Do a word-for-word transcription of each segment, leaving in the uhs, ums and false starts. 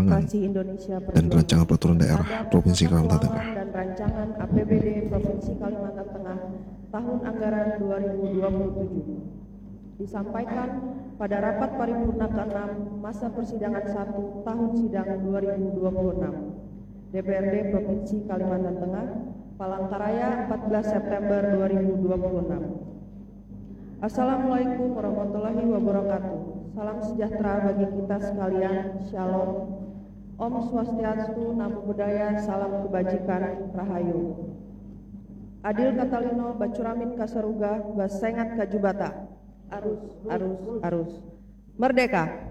Keuangan Indonesia dan Rancangan Peraturan Daerah Provinsi Kalimantan Tengah dan Rancangan A P B D Provinsi Kalimantan Tengah tahun anggaran dua ribu dua puluh tujuh disampaikan pada rapat paripurna keenam masa persidangan satu tahun sidang dua ribu dua puluh enam D P R D Provinsi Kalimantan Tengah, Palangkaraya, empat belas September dua ribu dua puluh enam. Assalamualaikum warahmatullahi wabarakatuh. Salam sejahtera bagi kita sekalian. Shalom. Om Swastiastu, Namo Buddhaya, salam kebajikan, Rahayu. Adil Katalino, Bacuramin Kasaruga, Basengat Kajubata. Arus, arus, arus. Merdeka.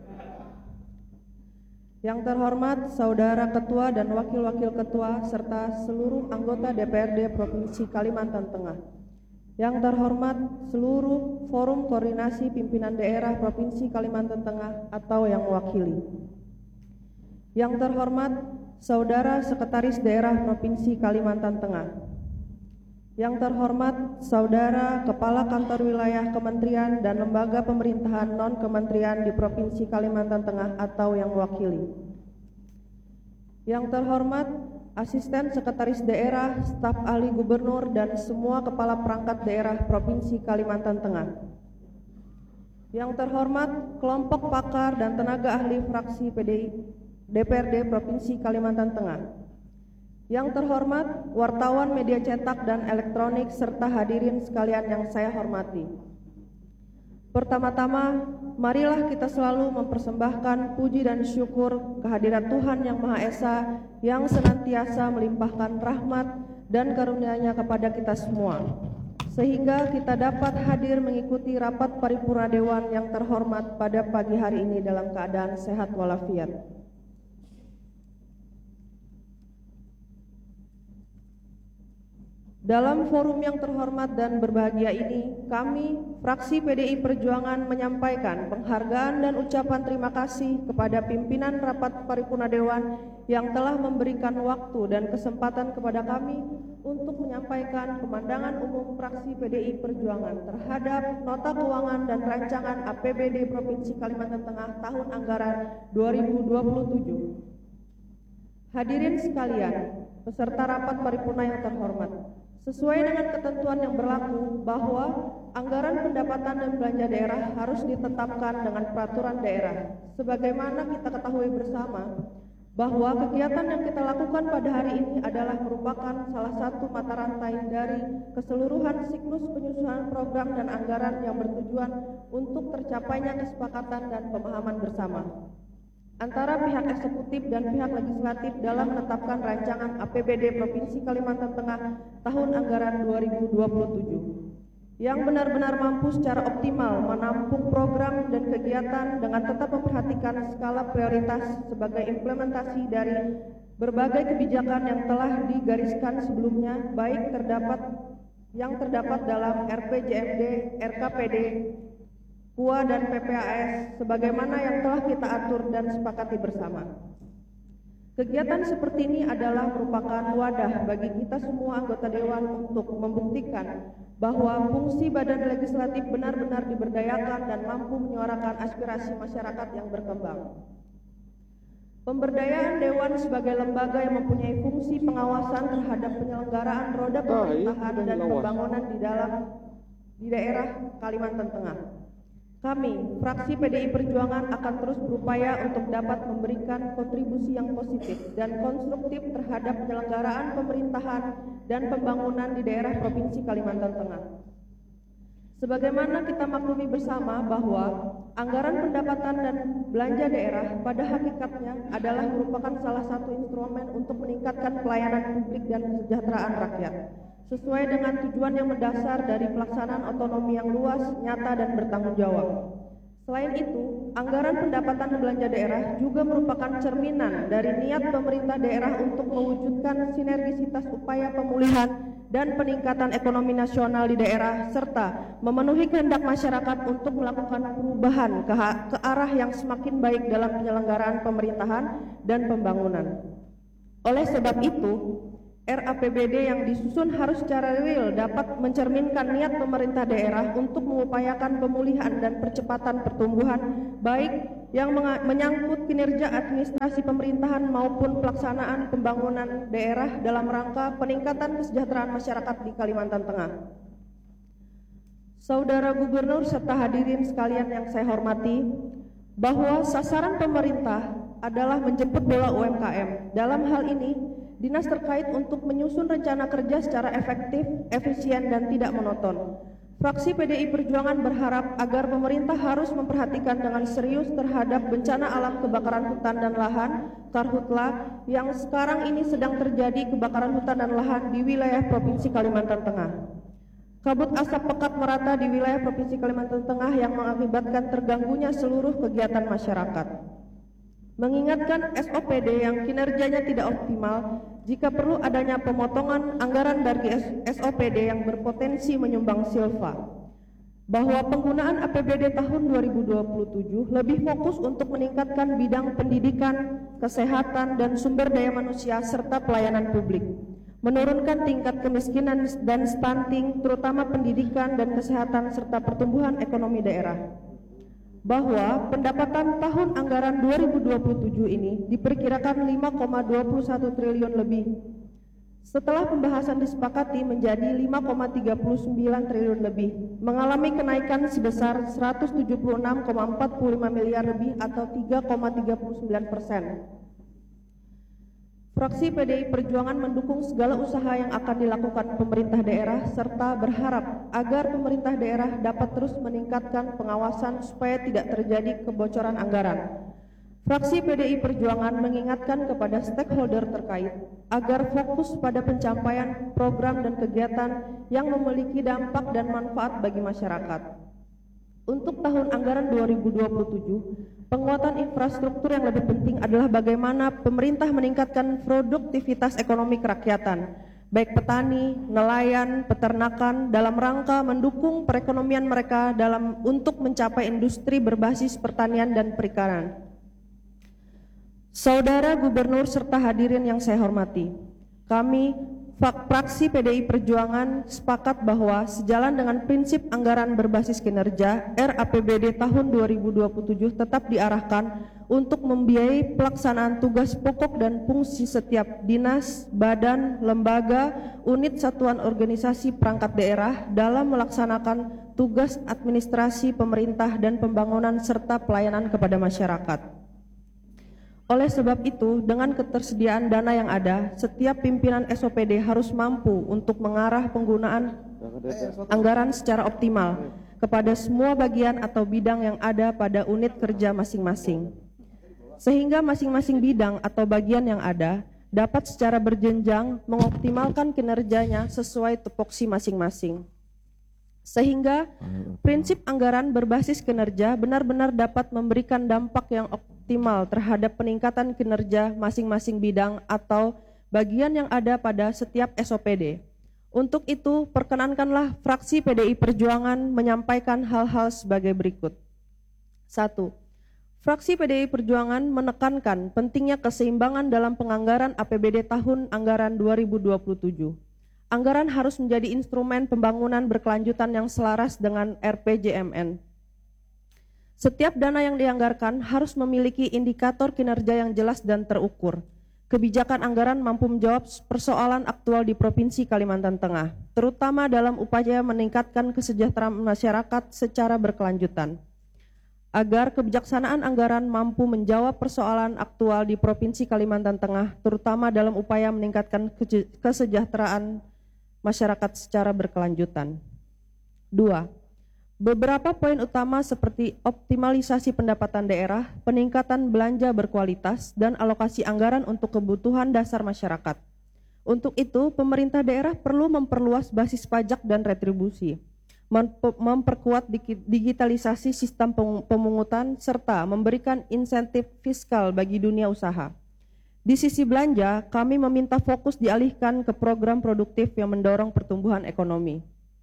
Yang terhormat Saudara Ketua dan Wakil-Wakil Ketua serta seluruh anggota D P R D Provinsi Kalimantan Tengah. Yang terhormat seluruh Forum Koordinasi Pimpinan Daerah Provinsi Kalimantan Tengah atau yang mewakili. Yang terhormat Saudara Sekretaris Daerah Provinsi Kalimantan Tengah. Yang terhormat Saudara Kepala Kantor Wilayah Kementerian dan Lembaga Pemerintahan Non-Kementerian di Provinsi Kalimantan Tengah atau yang mewakili. Yang terhormat Asisten Sekretaris Daerah, Staf Ahli Gubernur dan semua Kepala Perangkat Daerah Provinsi Kalimantan Tengah. Yang terhormat kelompok pakar dan tenaga ahli fraksi P D I D P R D Provinsi Kalimantan Tengah. Yang terhormat wartawan media cetak dan elektronik serta hadirin sekalian yang saya hormati. Pertama-tama, marilah kita selalu mempersembahkan puji dan syukur kehadirat Tuhan Yang Maha Esa yang senantiasa melimpahkan rahmat dan karunia-Nya kepada kita semua, sehingga kita dapat hadir mengikuti rapat paripurna Dewan yang terhormat pada pagi hari ini dalam keadaan sehat walafiat. Dalam forum yang terhormat dan berbahagia ini, kami, fraksi P D I Perjuangan menyampaikan penghargaan dan ucapan terima kasih kepada pimpinan rapat paripurna Dewan yang telah memberikan waktu dan kesempatan kepada kami untuk menyampaikan pemandangan umum fraksi P D I Perjuangan terhadap nota keuangan dan rancangan A P B D Provinsi Kalimantan Tengah tahun anggaran dua ribu dua puluh tujuh. Hadirin sekalian, peserta rapat paripurna yang terhormat, sesuai dengan ketentuan yang berlaku bahwa anggaran pendapatan dan belanja daerah harus ditetapkan dengan peraturan daerah. Sebagaimana kita ketahui bersama bahwa kegiatan yang kita lakukan pada hari ini adalah merupakan salah satu mata rantai dari keseluruhan siklus penyusunan program dan anggaran yang bertujuan untuk tercapainya kesepakatan dan pemahaman bersama antara pihak eksekutif dan pihak legislatif dalam menetapkan rancangan A P B D Provinsi Kalimantan Tengah tahun anggaran dua ribu dua puluh tujuh yang benar-benar mampu secara optimal menampung program dan kegiatan dengan tetap memperhatikan skala prioritas sebagai implementasi dari berbagai kebijakan yang telah digariskan sebelumnya, baik terdapat yang terdapat dalam R P J M D, R K P D, K U A dan P P A S sebagaimana yang telah kita atur dan sepakati bersama. Kegiatan seperti ini adalah merupakan wadah bagi kita semua anggota Dewan untuk membuktikan bahwa fungsi badan legislatif benar-benar diberdayakan dan mampu menyuarakan aspirasi masyarakat yang berkembang. Pemberdayaan Dewan sebagai lembaga yang mempunyai fungsi pengawasan terhadap penyelenggaraan roda pemerintahan dan pembangunan di dalam di daerah Kalimantan Tengah. Kami, fraksi P D I Perjuangan akan terus berupaya untuk dapat memberikan kontribusi yang positif dan konstruktif terhadap penyelenggaraan pemerintahan dan pembangunan di daerah Provinsi Kalimantan Tengah. Sebagaimana kita maklumi bersama bahwa anggaran pendapatan dan belanja daerah pada hakikatnya adalah merupakan salah satu instrumen untuk meningkatkan pelayanan publik dan kesejahteraan rakyat, sesuai dengan tujuan yang mendasar dari pelaksanaan otonomi yang luas, nyata, dan bertanggung jawab. Selain itu, anggaran pendapatan dan belanja daerah juga merupakan cerminan dari niat pemerintah daerah untuk mewujudkan sinergisitas upaya pemulihan dan peningkatan ekonomi nasional di daerah, serta memenuhi kehendak masyarakat untuk melakukan perubahan ke, ke arah yang semakin baik dalam penyelenggaraan pemerintahan dan pembangunan. Oleh sebab itu, R A P B D yang disusun harus secara real dapat mencerminkan niat pemerintah daerah untuk mengupayakan pemulihan dan percepatan pertumbuhan baik yang menga- menyangkut kinerja administrasi pemerintahan maupun pelaksanaan pembangunan daerah dalam rangka peningkatan kesejahteraan masyarakat di Kalimantan Tengah. Saudara Gubernur serta hadirin sekalian yang saya hormati, bahwa sasaran pemerintah adalah menjemput bola U M K M. Dalam hal ini, dinas terkait untuk menyusun rencana kerja secara efektif, efisien, dan tidak monoton. Fraksi P D I Perjuangan berharap agar pemerintah harus memperhatikan dengan serius terhadap bencana alam kebakaran hutan dan lahan, Karhutla, yang sekarang ini sedang terjadi kebakaran hutan dan lahan di wilayah Provinsi Kalimantan Tengah. Kabut asap pekat merata di wilayah Provinsi Kalimantan Tengah yang mengakibatkan terganggunya seluruh kegiatan masyarakat. Mengingatkan S O P D yang kinerjanya tidak optimal, jika perlu adanya pemotongan anggaran dari S O P D yang berpotensi menyumbang silva. Bahwa penggunaan A P B D tahun dua ribu dua puluh tujuh lebih fokus untuk meningkatkan bidang pendidikan, kesehatan, dan sumber daya manusia serta pelayanan publik. Menurunkan tingkat kemiskinan dan stunting, terutama pendidikan dan kesehatan serta pertumbuhan ekonomi daerah. Bahwa pendapatan tahun anggaran dua ribu dua puluh tujuh ini diperkirakan lima koma dua satu triliun lebih. Setelah pembahasan disepakati menjadi lima koma tiga sembilan triliun lebih, mengalami kenaikan sebesar seratus tujuh puluh enam koma empat lima miliar lebih atau tiga koma tiga sembilan persen. Fraksi P D I Perjuangan mendukung segala usaha yang akan dilakukan pemerintah daerah serta berharap agar pemerintah daerah dapat terus meningkatkan pengawasan supaya tidak terjadi kebocoran anggaran. Fraksi P D I Perjuangan mengingatkan kepada stakeholder terkait agar fokus pada pencapaian program dan kegiatan yang memiliki dampak dan manfaat bagi masyarakat. Untuk tahun anggaran dua ribu dua puluh tujuh, penguatan infrastruktur yang lebih penting adalah bagaimana pemerintah meningkatkan produktivitas ekonomi kerakyatan, baik petani, nelayan, peternakan, dalam rangka mendukung perekonomian mereka dalam untuk mencapai industri berbasis pertanian dan perikanan. Saudara Gubernur serta hadirin yang saya hormati, kami fraksi P D I Perjuangan sepakat bahwa sejalan dengan prinsip anggaran berbasis kinerja, R A P B D tahun dua ribu dua puluh tujuh tetap diarahkan untuk membiayai pelaksanaan tugas pokok dan fungsi setiap dinas, badan, lembaga, unit satuan organisasi perangkat daerah dalam melaksanakan tugas administrasi pemerintah dan pembangunan serta pelayanan kepada masyarakat. Oleh sebab itu, dengan ketersediaan dana yang ada, setiap pimpinan S O P D harus mampu untuk mengarah penggunaan anggaran secara optimal kepada semua bagian atau bidang yang ada pada unit kerja masing-masing. Sehingga masing-masing bidang atau bagian yang ada dapat secara berjenjang mengoptimalkan kinerjanya sesuai tupoksi masing-masing. Sehingga prinsip anggaran berbasis kinerja benar-benar dapat memberikan dampak yang optimal terhadap peningkatan kinerja masing-masing bidang atau bagian yang ada pada setiap S O P D. Untuk itu, perkenankanlah fraksi P D I Perjuangan menyampaikan hal-hal sebagai berikut. Satu, fraksi P D I Perjuangan menekankan pentingnya keseimbangan dalam penganggaran A P B D tahun anggaran dua ribu dua puluh tujuh. Anggaran harus menjadi instrumen pembangunan berkelanjutan yang selaras dengan R P J M N. Setiap dana yang dianggarkan harus memiliki indikator kinerja yang jelas dan terukur. Kebijakan anggaran mampu menjawab persoalan aktual di Provinsi Kalimantan Tengah, terutama dalam upaya meningkatkan kesejahteraan masyarakat secara berkelanjutan. Agar kebijaksanaan anggaran mampu menjawab persoalan aktual di Provinsi Kalimantan Tengah, terutama dalam upaya meningkatkan kesejahteraan masyarakat secara berkelanjutan. Dua, beberapa poin utama seperti optimalisasi pendapatan daerah, peningkatan belanja berkualitas, dan alokasi anggaran untuk kebutuhan dasar masyarakat. Untuk itu, pemerintah daerah perlu memperluas basis pajak dan retribusi, memperkuat digitalisasi sistem pemungutan, serta memberikan insentif fiskal bagi dunia usaha. Di sisi belanja, kami meminta fokus dialihkan ke program produktif yang mendorong pertumbuhan ekonomi.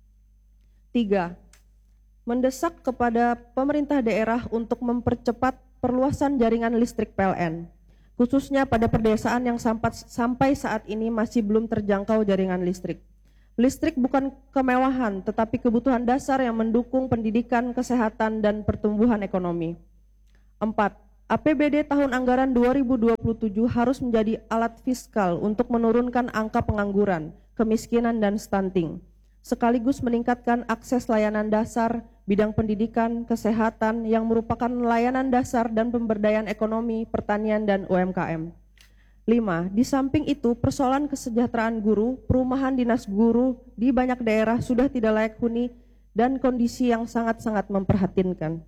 Tiga, mendesak kepada pemerintah daerah untuk mempercepat perluasan jaringan listrik P L N, khususnya pada perdesaan yang sampai saat ini masih belum terjangkau jaringan listrik. Listrik bukan kemewahan, tetapi kebutuhan dasar yang mendukung pendidikan, kesehatan, dan pertumbuhan ekonomi. Empat, A P B D tahun anggaran dua ribu dua puluh tujuh harus menjadi alat fiskal untuk menurunkan angka pengangguran, kemiskinan, dan stunting, sekaligus meningkatkan akses layanan dasar, bidang pendidikan, kesehatan yang merupakan layanan dasar dan pemberdayaan ekonomi, pertanian, dan U M K M. Lima, di samping itu persoalan kesejahteraan guru, perumahan dinas guru di banyak daerah sudah tidak layak huni dan kondisi yang sangat-sangat memprihatinkan.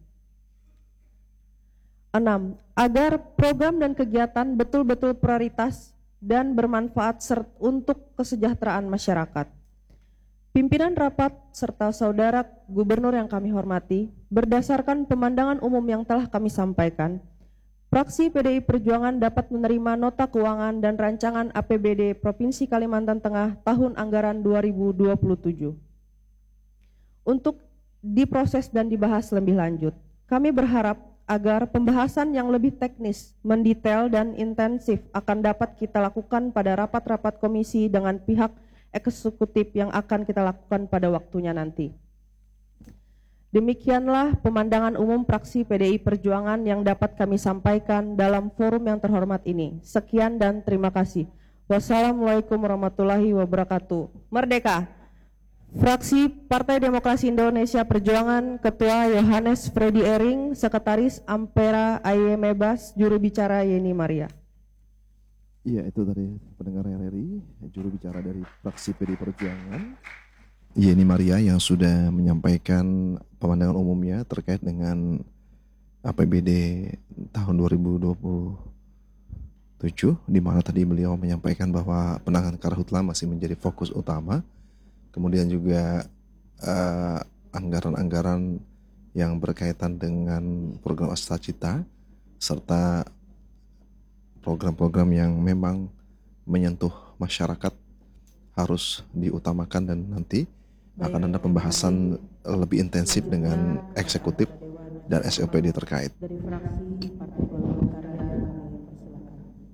Enam, agar program dan kegiatan betul-betul prioritas dan bermanfaat untuk kesejahteraan masyarakat. Pimpinan rapat serta saudara gubernur yang kami hormati, berdasarkan pemandangan umum yang telah kami sampaikan, fraksi P D I Perjuangan dapat menerima nota keuangan dan rancangan A P B D Provinsi Kalimantan Tengah tahun anggaran dua ribu dua puluh tujuh. Untuk diproses dan dibahas lebih lanjut, kami berharap agar pembahasan yang lebih teknis, mendetail, dan intensif akan dapat kita lakukan pada rapat-rapat komisi dengan pihak eksekutif yang akan kita lakukan pada waktunya nanti. Demikianlah pemandangan umum fraksi P D I Perjuangan yang dapat kami sampaikan dalam forum yang terhormat ini. Sekian dan terima kasih. Wassalamualaikum warahmatullahi wabarakatuh. Merdeka! Fraksi Partai Demokrasi Indonesia Perjuangan, Ketua Yohanes Freddy Ering, Sekretaris Ampera Aye Mebas, Juru Bicara Yeni Maria. Iya, itu tadi pendengar R R I, juru bicara dari fraksi P D I Perjuangan, Yeni Maria, yang sudah menyampaikan pemandangan umumnya terkait dengan A P B D tahun dua ribu dua puluh tujuh, di mana tadi beliau menyampaikan bahwa penanganan karhutla masih menjadi fokus utama. Kemudian juga uh, anggaran-anggaran yang berkaitan dengan program Astacita serta program-program yang memang menyentuh masyarakat harus diutamakan, dan nanti akan ada pembahasan lebih intensif dengan eksekutif dan S O P D terkait. Dari fraksi Partai Golongan Karya, persilakan.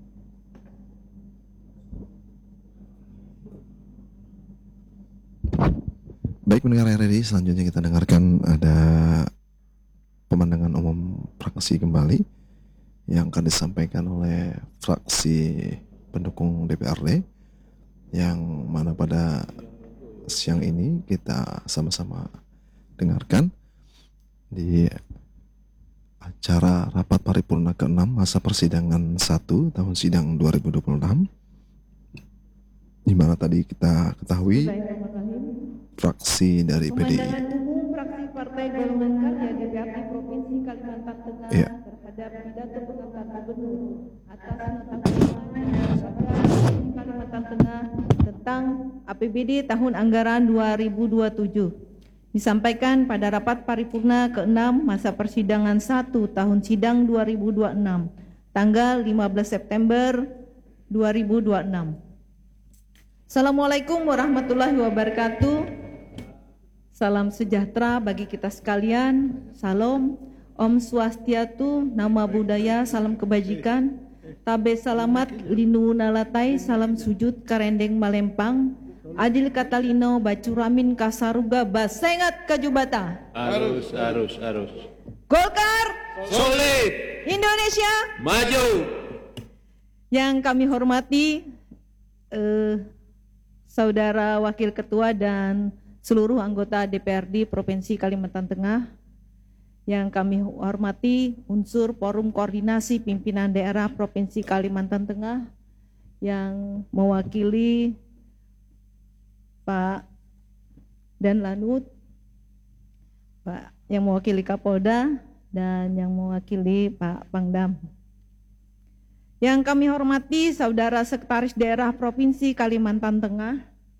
Baik pendengar R R I, selanjutnya kita dengarkan ada pemandangan umum fraksi kembali yang akan disampaikan oleh fraksi pendukung D P R D, yang mana pada siang ini kita sama-sama dengarkan di acara rapat paripurna keenam masa persidangan satu tahun sidang dua ribu dua puluh enam, di mana tadi kita ketahui fraksi dari P D I Pemandangan umum fraksi Partai Golongan Karya D P R D Provinsi Kalimantan Tengah ya. terhadap pidato pengantar gubernur atas nota keuangan Kalimantan Tengah tentang A P B D tahun anggaran dua ribu dua puluh tujuh disampaikan pada rapat paripurna keenam masa persidangan satu tahun sidang dua ribu dua puluh enam tanggal lima belas September dua ribu dua puluh enam. Assalamualaikum warahmatullahi wabarakatuh. Salam sejahtera bagi kita sekalian. Salam, Om Swastiatu, Nama Budaya, salam kebajikan. Tabe salamat, linu nalatai, salam sujud karendeng malempang. Adil katalino, bacuramin kasaruga, basengat kajubata. Arus, arus, arus. Golkar, Solid, Indonesia, maju. yang kami hormati eh, Saudara Wakil Ketua dan seluruh anggota D P R D Provinsi Kalimantan Tengah, yang kami hormati unsur Forum Koordinasi Pimpinan Daerah Provinsi Kalimantan Tengah yang mewakili Pak Dan Lanut, Pak yang mewakili Kapolda, dan yang mewakili Pak Pangdam. Yang kami hormati Saudara Sekretaris Daerah Provinsi Kalimantan Tengah,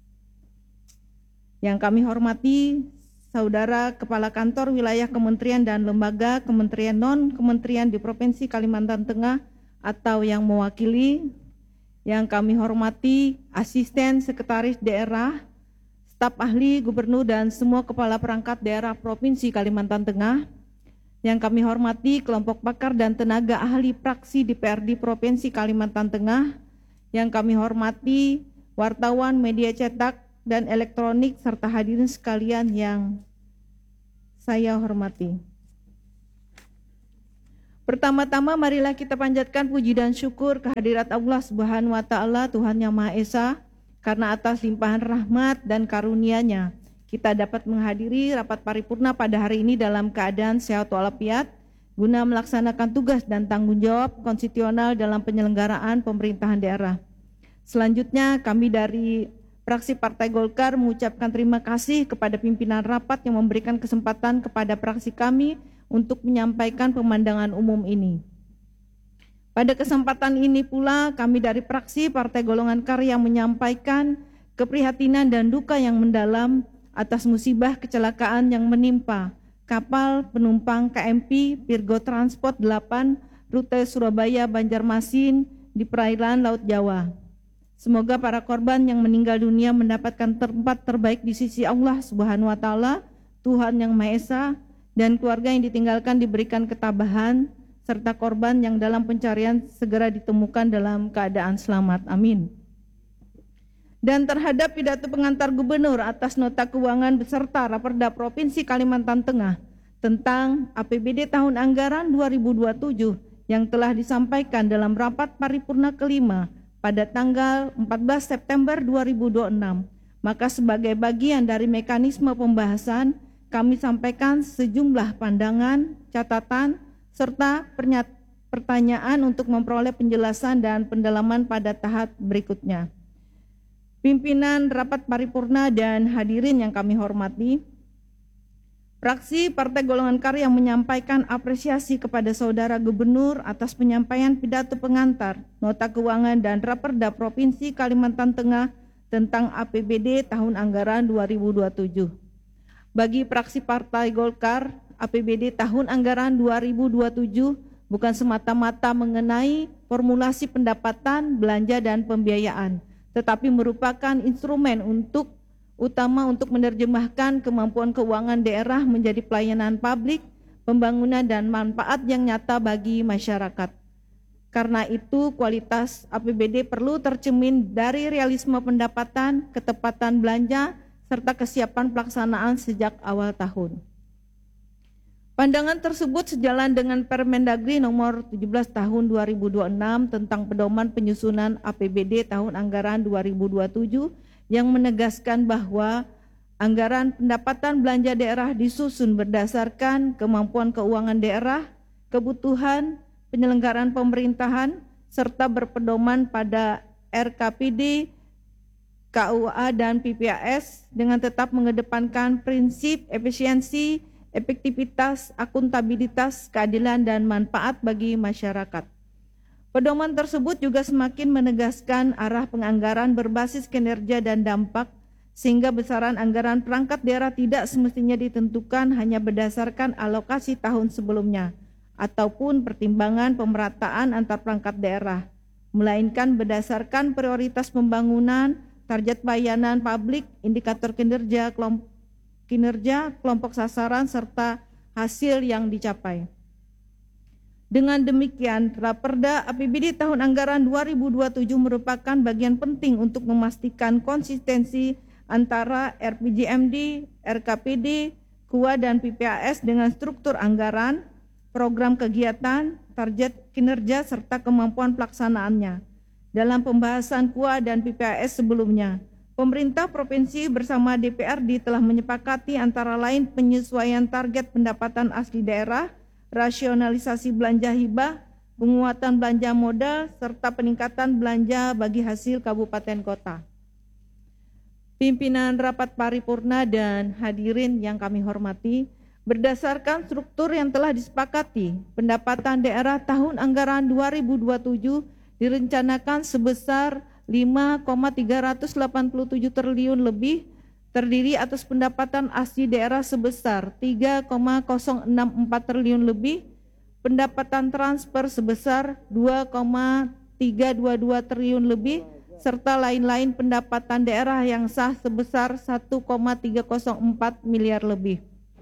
yang kami hormati Saudara Kepala Kantor Wilayah Kementerian dan Lembaga Kementerian Non-Kementerian di Provinsi Kalimantan Tengah atau yang mewakili, yang kami hormati Asisten Sekretaris Daerah, staf ahli Gubernur dan semua Kepala Perangkat Daerah Provinsi Kalimantan Tengah, yang kami hormati kelompok pakar dan tenaga ahli praksi D P R D Provinsi Kalimantan Tengah, yang kami hormati wartawan media cetak dan elektronik serta hadirin sekalian yang saya hormati. Pertama-tama marilah kita panjatkan puji dan syukur kehadirat Allah Subhanahu wa taala, Tuhan yang Maha Esa, karena atas limpahan rahmat dan karunia-Nya kita dapat menghadiri rapat paripurna pada hari ini dalam keadaan sehat walafiat guna melaksanakan tugas dan tanggung jawab konstitusional dalam penyelenggaraan pemerintahan daerah. Selanjutnya kami dari fraksi Partai Golkar mengucapkan terima kasih kepada pimpinan rapat yang memberikan kesempatan kepada fraksi kami untuk menyampaikan pemandangan umum ini. Pada kesempatan ini pula kami dari fraksi Partai Golongan Karya menyampaikan keprihatinan dan duka yang mendalam atas musibah kecelakaan yang menimpa kapal penumpang K M P Virgo Transport delapan rute Surabaya Banjarmasin di perairan Laut Jawa. Semoga para korban yang meninggal dunia mendapatkan tempat terbaik di sisi Allah Subhanahu wa taala, Tuhan yang Maha Esa, dan keluarga yang ditinggalkan diberikan ketabahan, serta korban yang dalam pencarian segera ditemukan dalam keadaan selamat. Amin. Dan terhadap pidato pengantar gubernur atas nota keuangan beserta Raperda Provinsi Kalimantan Tengah tentang A P B D tahun anggaran dua ribu dua puluh tujuh yang telah disampaikan dalam rapat paripurna kelima pada tanggal empat belas September dua ribu dua puluh enam, maka sebagai bagian dari mekanisme pembahasan kami sampaikan sejumlah pandangan, catatan, serta pertanyaan untuk memperoleh penjelasan dan pendalaman pada tahap berikutnya. Pimpinan rapat paripurna dan hadirin yang kami hormati, fraksi Partai Golongan Karya menyampaikan apresiasi kepada Saudara Gubernur atas penyampaian pidato pengantar, nota keuangan dan Raperda Provinsi Kalimantan Tengah tentang A P B D tahun anggaran dua ribu dua puluh tujuh. Bagi fraksi Partai Golkar, A P B D tahun anggaran dua ribu dua puluh tujuh bukan semata-mata mengenai formulasi pendapatan, belanja, dan pembiayaan, tetapi merupakan instrumen untuk utama untuk menerjemahkan kemampuan keuangan daerah menjadi pelayanan publik, pembangunan, dan manfaat yang nyata bagi masyarakat. Karena itu, kualitas A P B D perlu tercermin dari realisme pendapatan, ketepatan belanja, serta kesiapan pelaksanaan sejak awal tahun. Pandangan tersebut sejalan dengan Permendagri nomor tujuh belas tahun dua ribu dua puluh enam tentang pedoman penyusunan A P B D tahun anggaran dua ribu dua puluh tujuh yang menegaskan bahwa anggaran pendapatan belanja daerah disusun berdasarkan kemampuan keuangan daerah, kebutuhan penyelenggaraan pemerintahan, serta berpedoman pada R K P D, K U A, dan P P A S dengan tetap mengedepankan prinsip efisiensi, efektivitas, akuntabilitas, keadilan, dan manfaat bagi masyarakat. Pedoman tersebut juga semakin menegaskan arah penganggaran berbasis kinerja dan dampak, sehingga besaran anggaran perangkat daerah tidak semestinya ditentukan hanya berdasarkan alokasi tahun sebelumnya, ataupun pertimbangan pemerataan antar perangkat daerah, melainkan berdasarkan prioritas pembangunan, target pelayanan publik, indikator kinerja kelompok, kinerja, kelompok sasaran, serta hasil yang dicapai. Dengan demikian, Raperda A P B D tahun anggaran dua ribu dua puluh tujuh merupakan bagian penting untuk memastikan konsistensi antara R P J M D, R K P D, K U A, dan P P A S dengan struktur anggaran, program kegiatan, target kinerja, serta kemampuan pelaksanaannya. Dalam pembahasan K U A dan P P A S sebelumnya, pemerintah provinsi bersama D P R D telah menyepakati antara lain penyesuaian target pendapatan asli daerah, rasionalisasi belanja hibah, penguatan belanja modal, serta peningkatan belanja bagi hasil kabupaten kota. Pimpinan rapat paripurna dan hadirin yang kami hormati, berdasarkan struktur yang telah disepakati, pendapatan daerah tahun anggaran dua ribu dua puluh tujuh direncanakan sebesar lima koma tiga delapan tujuh triliun lebih, terdiri atas pendapatan asli daerah sebesar tiga koma nol enam empat triliun lebih, pendapatan transfer sebesar dua koma tiga dua dua triliun lebih, serta lain-lain pendapatan daerah yang sah sebesar satu koma tiga nol empat miliar lebih.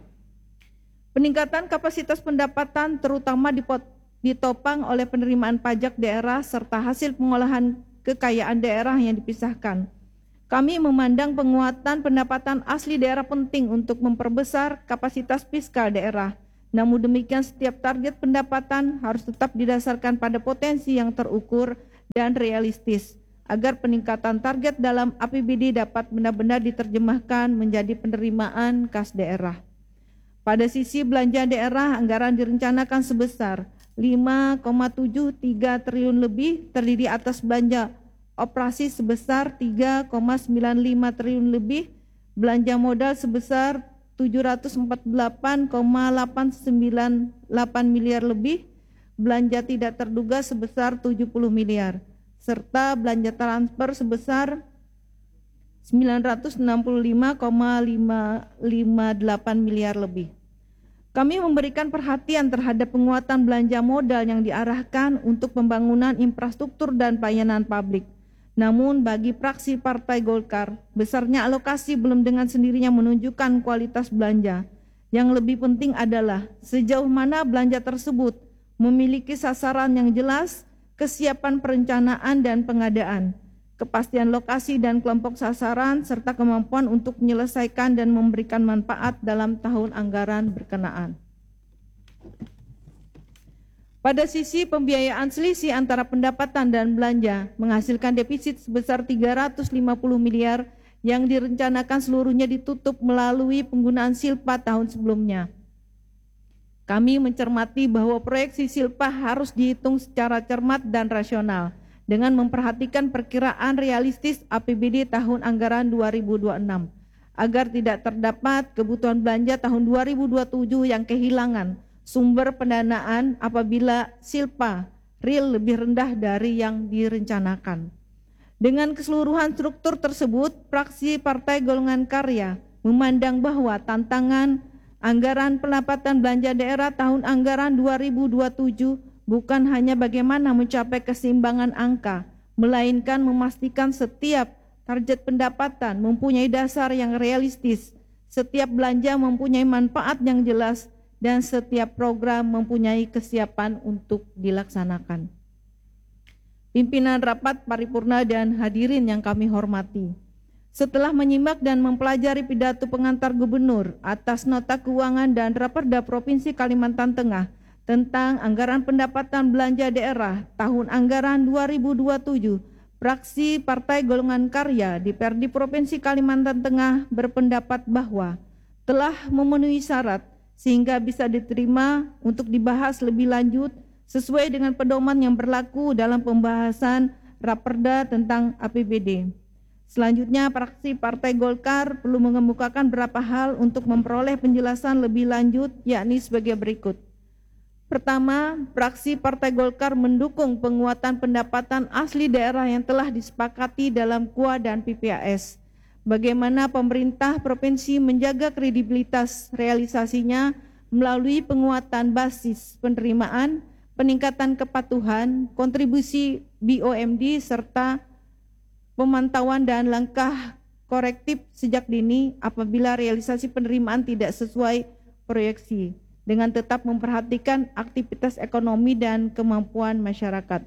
Peningkatan kapasitas pendapatan terutama ditopang oleh penerimaan pajak daerah serta hasil pengolahan kekayaan daerah yang dipisahkan. Kami memandang penguatan pendapatan asli daerah penting untuk memperbesar kapasitas fiskal daerah, Namun demikian, setiap target pendapatan harus tetap didasarkan pada potensi yang terukur dan realistis, agar peningkatan target dalam A P B D dapat benar-benar diterjemahkan menjadi penerimaan kas daerah. Pada sisi belanja daerah, anggaran direncanakan sebesar lima koma tujuh tiga triliun lebih, terdiri atas belanja operasi sebesar tiga koma sembilan lima triliun lebih, belanja modal sebesar tujuh ratus empat puluh delapan koma delapan sembilan delapan miliar lebih, belanja tidak terduga sebesar tujuh puluh miliar, serta belanja transfer sebesar sembilan ratus enam puluh lima koma lima lima delapan miliar lebih. Kami memberikan perhatian terhadap penguatan belanja modal yang diarahkan untuk pembangunan infrastruktur dan pelayanan publik. Namun bagi fraksi Partai Golkar, besarnya alokasi belum dengan sendirinya menunjukkan kualitas belanja. Yang lebih penting adalah sejauh mana belanja tersebut memiliki sasaran yang jelas, kesiapan perencanaan dan pengadaan, kepastian lokasi dan kelompok sasaran, serta kemampuan untuk menyelesaikan dan memberikan manfaat dalam tahun anggaran berkenaan. Pada sisi pembiayaan, selisih antara pendapatan dan belanja menghasilkan defisit sebesar tiga ratus lima puluh miliar yang direncanakan seluruhnya ditutup melalui penggunaan silpa tahun sebelumnya. Kami mencermati bahwa proyeksi silpa harus dihitung secara cermat dan rasional dengan memperhatikan perkiraan realistis A P B D tahun anggaran dua ribu dua puluh enam agar tidak terdapat kebutuhan belanja tahun dua ribu dua puluh tujuh yang kehilangan sumber pendanaan apabila silpa real lebih rendah dari yang direncanakan. Dengan keseluruhan struktur tersebut, fraksi Partai Golongan Karya memandang bahwa tantangan anggaran pendapatan belanja daerah tahun anggaran dua ribu dua puluh tujuh bukan hanya bagaimana mencapai keseimbangan angka, melainkan memastikan setiap target pendapatan mempunyai dasar yang realistis, setiap belanja mempunyai manfaat yang jelas, dan setiap program mempunyai kesiapan untuk dilaksanakan. Pimpinan rapat paripurna dan hadirin yang kami hormati, setelah menyimak dan mempelajari pidato pengantar gubernur atas nota keuangan dan Raperda Provinsi Kalimantan Tengah tentang anggaran pendapatan belanja daerah tahun anggaran dua ribu dua puluh tujuh, fraksi Partai Golongan Karya di P R D Provinsi Kalimantan Tengah berpendapat bahwa telah memenuhi syarat sehingga bisa diterima untuk dibahas lebih lanjut sesuai dengan pedoman yang berlaku dalam pembahasan Raperda tentang A P B D. Selanjutnya, fraksi Partai Golkar perlu mengemukakan beberapa hal untuk memperoleh penjelasan lebih lanjut, yakni sebagai berikut. Pertama, fraksi Partai Golkar mendukung penguatan pendapatan asli daerah yang telah disepakati dalam K U A dan P P A S. Bagaimana pemerintah provinsi menjaga kredibilitas realisasinya melalui penguatan basis penerimaan, peningkatan kepatuhan, kontribusi B O M D, serta pemantauan dan langkah korektif sejak dini apabila realisasi penerimaan tidak sesuai proyeksi, dengan tetap memperhatikan aktivitas ekonomi dan kemampuan masyarakat.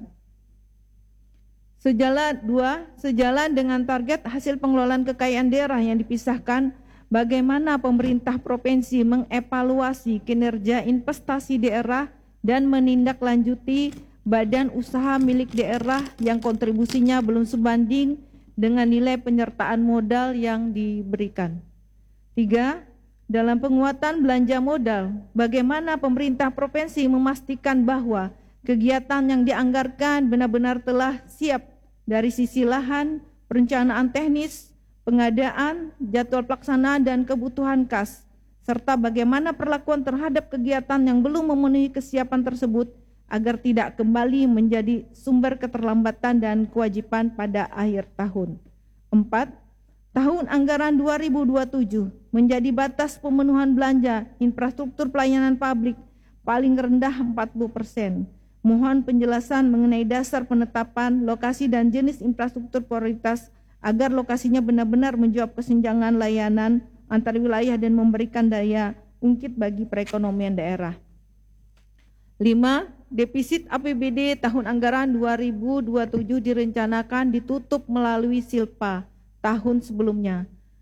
Sejalan dua, sejalan dengan target hasil pengelolaan kekayaan daerah yang dipisahkan, bagaimana pemerintah provinsi mengevaluasi kinerja investasi daerah dan menindaklanjuti badan usaha milik daerah yang kontribusinya belum sebanding dengan nilai penyertaan modal yang diberikan. Tiga, dalam penguatan belanja modal, bagaimana pemerintah provinsi memastikan bahwa kegiatan yang dianggarkan benar-benar telah siap dari sisi lahan, perencanaan teknis, pengadaan, jadwal pelaksanaan, dan kebutuhan kas, serta bagaimana perlakuan terhadap kegiatan yang belum memenuhi kesiapan tersebut agar tidak kembali menjadi sumber keterlambatan dan kewajiban pada akhir tahun. Empat, tahun anggaran dua ribu dua puluh tujuh menjadi batas pemenuhan belanja infrastruktur pelayanan publik paling rendah empat puluh persen. Mohon penjelasan mengenai dasar penetapan lokasi dan jenis infrastruktur prioritas agar lokasinya benar-benar menjawab kesenjangan layanan antar wilayah dan memberikan daya ungkit bagi perekonomian daerah. Lima, defisit A P B D tahun anggaran dua ribu dua puluh tujuh direncanakan ditutup melalui silpa tahun sebelumnya.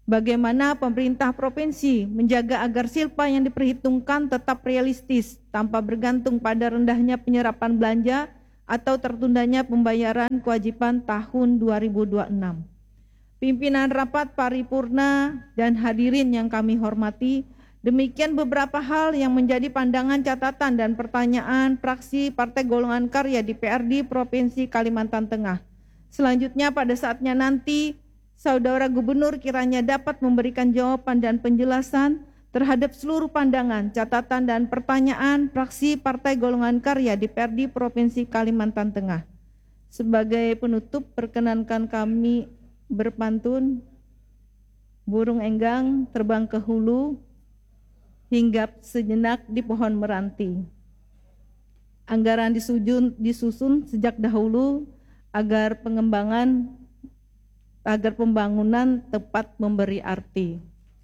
Bagaimana pemerintah provinsi menjaga agar silpa yang diperhitungkan tetap realistis tanpa bergantung pada rendahnya penyerapan belanja atau tertundanya pembayaran kewajiban tahun dua ribu dua puluh enam. Pimpinan rapat paripurna dan hadirin yang kami hormati, demikian beberapa hal yang menjadi pandangan, catatan, dan pertanyaan fraksi Partai Golongan Karya di P R D Provinsi Kalimantan Tengah. Selanjutnya pada saatnya nanti, Saudara Gubernur kiranya dapat memberikan jawaban dan penjelasan terhadap seluruh pandangan, catatan, dan pertanyaan fraksi Partai Golongan Karya di P R D Provinsi Kalimantan Tengah. Sebagai penutup, perkenankan kami berpantun, burung enggang terbang ke hulu, hinggap sejenak di pohon meranti. Anggaran disujun, disusun sejak dahulu agar pengembangan agar pembangunan tepat memberi arti.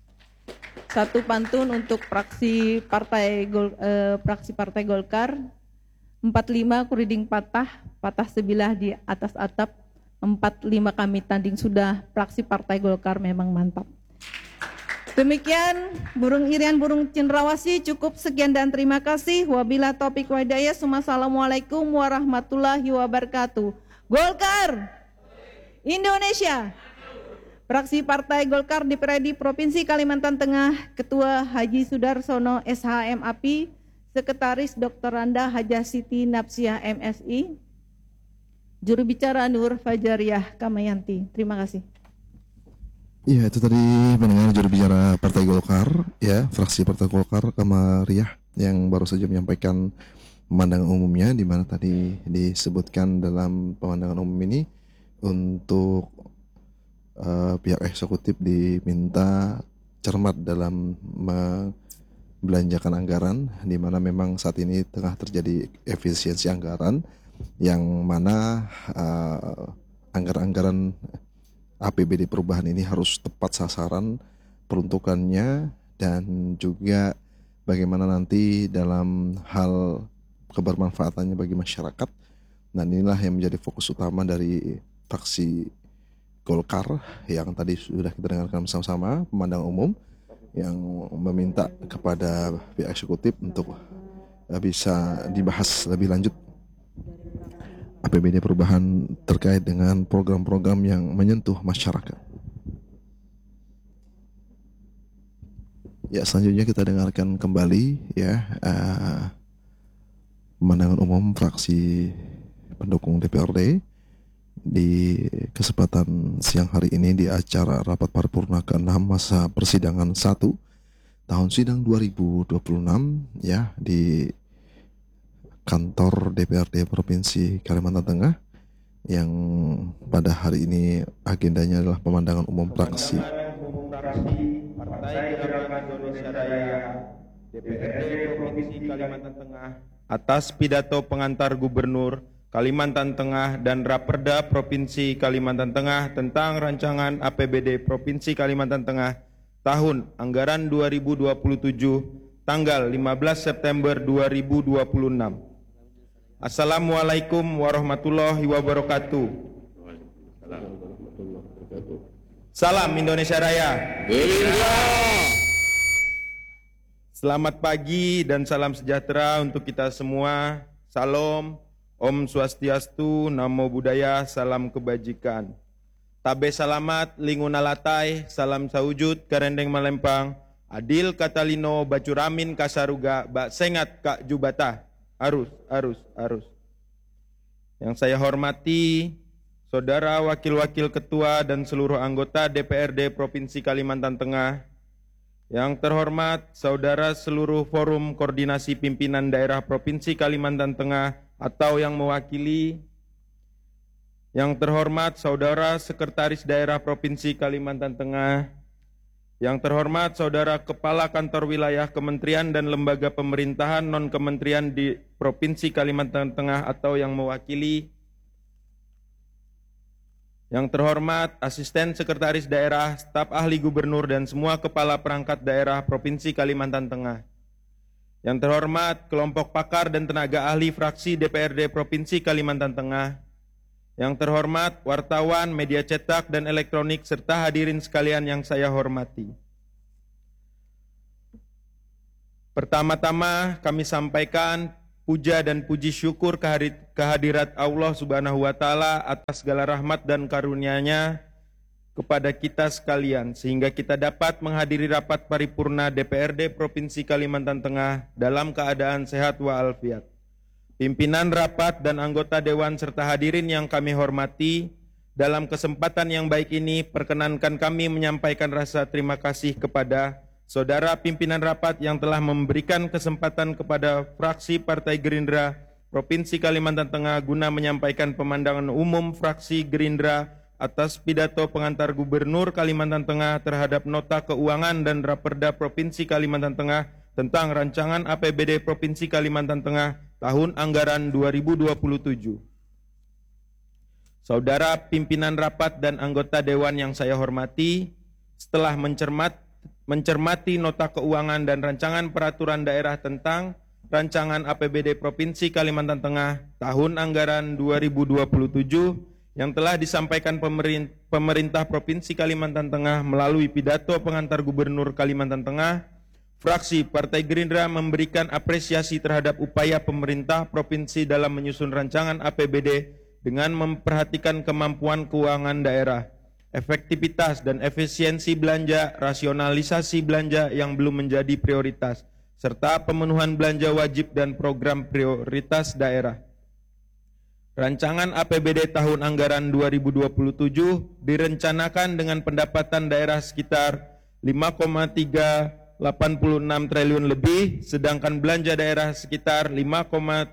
Satu pantun untuk fraksi Partai Gol, eh, fraksi Partai Golkar. empat puluh lima kuriding patah, patah sebilah di atas atap. empat puluh lima kami tanding sudah, fraksi Partai Golkar memang mantap. Demikian burung irian burung cendrawasih, cukup sekian dan terima kasih. Wabila taufiq wa hidayah. Wassalamualaikum warahmatullahi wabarakatuh. Golkar Indonesia. Fraksi Partai Golkar di P R D Provinsi Kalimantan Tengah, Ketua Haji Sudarsono S H M A P I, Sekretaris Doktor Randa Hajah Siti Napsiah M S I, Juru Bicara Nur Fajariah Kamayanti. Terima kasih. Iya, itu tadi mendengar juru bicara Partai Golkar, ya, fraksi Partai Golkar Kamariah yang baru saja menyampaikan pemandangan umumnya, di mana tadi disebutkan dalam pemandangan umum ini untuk uh, pihak eksekutif diminta cermat dalam membelanjakan anggaran, di mana memang saat ini tengah terjadi efisiensi anggaran, yang mana uh, anggaran-anggaran A P B D perubahan ini harus tepat sasaran peruntukannya, dan juga bagaimana nanti dalam hal kebermanfaatannya bagi masyarakat. Dan inilah yang menjadi fokus utama dari fraksi Golkar yang tadi sudah kita dengarkan bersama-sama pemandangan umum yang meminta kepada pihak eksekutif untuk bisa dibahas lebih lanjut A P B D perubahan terkait dengan program-program yang menyentuh masyarakat. Ya, selanjutnya kita dengarkan kembali ya uh, pemandangan umum fraksi pendukung D P R D di kesempatan siang hari ini di acara rapat paripurna keenam masa persidangan satu tahun sidang dua ribu dua puluh enam ya di kantor D P R D Provinsi Kalimantan Tengah, yang pada hari ini agendanya adalah pemandangan umum fraksi Partai Gerakan Indonesia Raya D P R D Provinsi Kalimantan Tengah atas pidato pengantar Gubernur Kalimantan Tengah dan Raperda Provinsi Kalimantan Tengah tentang rancangan A P B D Provinsi Kalimantan Tengah tahun anggaran dua ribu dua puluh tujuh tanggal lima belas September dua ribu dua puluh enam. Assalamualaikum warahmatullahi wabarakatuh. Salam Indonesia Raya. Selamat pagi dan salam sejahtera untuk kita semua. Salam, Om Swastiastu, Namo Buddhaya, salam kebajikan. Tabe salamat, lingunalatai, salam saujud, karendeng malempang, adil katalino, bacuramin kasaruga, bak sengat kak jubata, arus, arus, arus. Yang saya hormati, Saudara Wakil-Wakil Ketua dan seluruh anggota D P R D Provinsi Kalimantan Tengah, yang terhormat Saudara seluruh Forum Koordinasi Pimpinan Daerah Provinsi Kalimantan Tengah atau yang mewakili, yang terhormat Saudara Sekretaris Daerah Provinsi Kalimantan Tengah, yang terhormat Saudara Kepala Kantor Wilayah Kementerian dan Lembaga Pemerintahan Non-Kementerian di Provinsi Kalimantan Tengah atau yang mewakili, yang terhormat Asisten Sekretaris Daerah, Staf Ahli Gubernur dan semua Kepala Perangkat Daerah Provinsi Kalimantan Tengah, yang terhormat kelompok pakar dan tenaga ahli fraksi D P R D Provinsi Kalimantan Tengah, Yang terhormat wartawan, media cetak dan elektronik, serta hadirin sekalian yang saya hormati. Pertama-tama kami sampaikan puja dan puji syukur kehadirat Allah Subhanahu wa Ta'ala atas segala rahmat dan karunia-Nya kepada kita sekalian, sehingga kita dapat menghadiri rapat paripurna D P R D Provinsi Kalimantan Tengah dalam keadaan sehat walafiat. Pimpinan rapat dan anggota dewan serta hadirin yang kami hormati, dalam kesempatan yang baik ini perkenankan kami menyampaikan rasa terima kasih kepada saudara pimpinan rapat yang telah memberikan kesempatan kepada fraksi Partai Gerindra Provinsi Kalimantan Tengah guna menyampaikan pemandangan umum fraksi Gerindra atas pidato pengantar Gubernur Kalimantan Tengah terhadap Nota Keuangan dan Raperda Provinsi Kalimantan Tengah tentang Rancangan A P B D Provinsi Kalimantan Tengah tahun anggaran dua ribu dua puluh tujuh. Saudara pimpinan rapat dan anggota dewan yang saya hormati, setelah mencermat mencermati nota keuangan dan rancangan peraturan daerah tentang rancangan A P B D Provinsi Kalimantan Tengah tahun anggaran dua ribu dua puluh tujuh yang telah disampaikan pemerintah Provinsi Kalimantan Tengah melalui pidato pengantar Gubernur Kalimantan Tengah, fraksi Partai Gerindra memberikan apresiasi terhadap upaya pemerintah provinsi dalam menyusun rancangan A P B D dengan memperhatikan kemampuan keuangan daerah, efektivitas dan efisiensi belanja, rasionalisasi belanja yang belum menjadi prioritas, serta pemenuhan belanja wajib dan program prioritas daerah. Rancangan A P B D tahun anggaran dua ribu dua puluh tujuh direncanakan dengan pendapatan daerah sekitar lima koma tiga delapan enam triliun lebih, sedangkan belanja daerah sekitar lima koma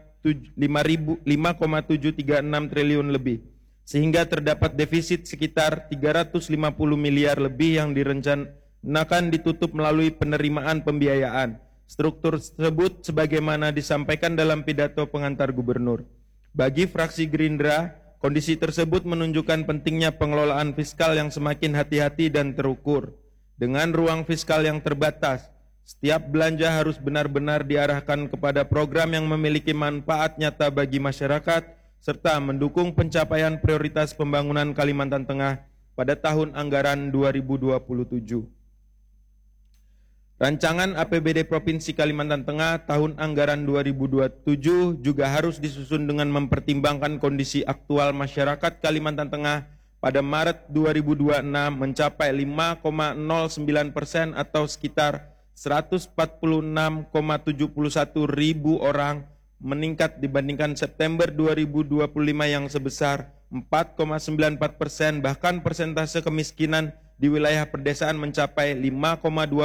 tujuh tiga enam triliun lebih. Sehingga terdapat defisit sekitar tiga ratus lima puluh miliar lebih yang direncanakan ditutup melalui penerimaan pembiayaan. Struktur tersebut sebagaimana disampaikan dalam pidato pengantar Gubernur. Bagi fraksi Gerindra, kondisi tersebut menunjukkan pentingnya pengelolaan fiskal yang semakin hati-hati dan terukur. Dengan ruang fiskal yang terbatas, setiap belanja harus benar-benar diarahkan kepada program yang memiliki manfaat nyata bagi masyarakat, serta mendukung pencapaian prioritas pembangunan Kalimantan Tengah pada tahun anggaran dua ribu dua puluh tujuh. Rancangan A P B D Provinsi Kalimantan Tengah tahun anggaran dua ribu dua puluh tujuh juga harus disusun dengan mempertimbangkan kondisi aktual masyarakat Kalimantan Tengah pada Maret dua ribu dua puluh enam mencapai lima koma nol sembilan persen atau sekitar seratus empat puluh enam koma tujuh satu ribu orang, meningkat dibandingkan September dua ribu dua puluh lima yang sebesar empat koma sembilan empat persen, bahkan persentase kemiskinan di wilayah perdesaan mencapai lima koma dua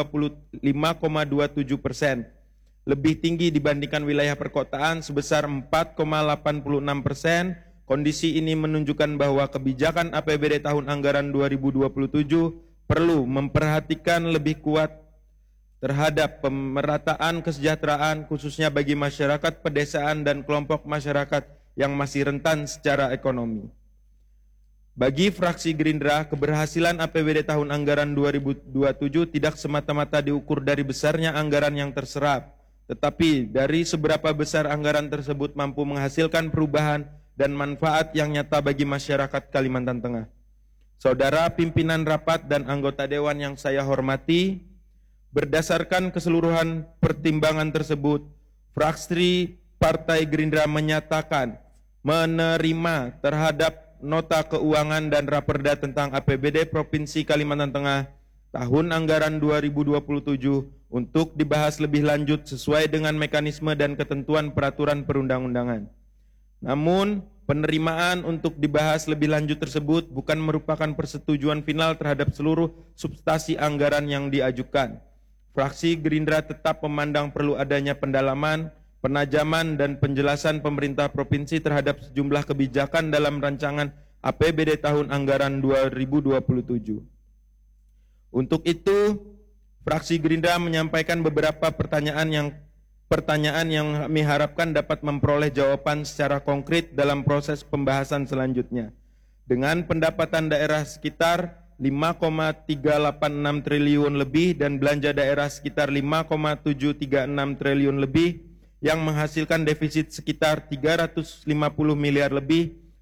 tujuh persen, lebih tinggi dibandingkan wilayah perkotaan sebesar empat koma delapan enam persen. Kondisi ini menunjukkan bahwa kebijakan A P B D tahun anggaran dua ribu dua puluh tujuh perlu memperhatikan lebih kuat terhadap pemerataan kesejahteraan khususnya bagi masyarakat pedesaan dan kelompok masyarakat yang masih rentan secara ekonomi. Bagi fraksi Gerindra, keberhasilan A P B D tahun anggaran dua ribu dua puluh tujuh tidak semata-mata diukur dari besarnya anggaran yang terserap, tetapi dari seberapa besar anggaran tersebut mampu menghasilkan perubahan dan manfaat yang nyata bagi masyarakat Kalimantan Tengah. Saudara pimpinan rapat dan anggota dewan yang saya hormati, berdasarkan keseluruhan pertimbangan tersebut, fraksi Partai Gerindra menyatakan menerima terhadap Nota Keuangan dan Raperda tentang A P B D Provinsi Kalimantan Tengah tahun anggaran dua ribu dua puluh tujuh untuk dibahas lebih lanjut sesuai dengan mekanisme dan ketentuan peraturan perundang-undangan. Namun, penerimaan untuk dibahas lebih lanjut tersebut bukan merupakan persetujuan final terhadap seluruh substansi anggaran yang diajukan. Fraksi Gerindra tetap memandang perlu adanya pendalaman, penajaman, dan penjelasan pemerintah provinsi terhadap sejumlah kebijakan dalam rancangan A P B D tahun anggaran dua ribu dua puluh tujuh. Untuk itu, fraksi Gerindra menyampaikan beberapa pertanyaan yang pertanyaan yang kami harapkan dapat memperoleh jawaban secara konkret dalam proses pembahasan selanjutnya. Dengan pendapatan daerah sekitar lima koma tiga delapan enam triliun lebih dan belanja daerah sekitar lima koma tujuh tiga enam triliun lebih yang menghasilkan defisit sekitar tiga ratus lima puluh miliar lebih,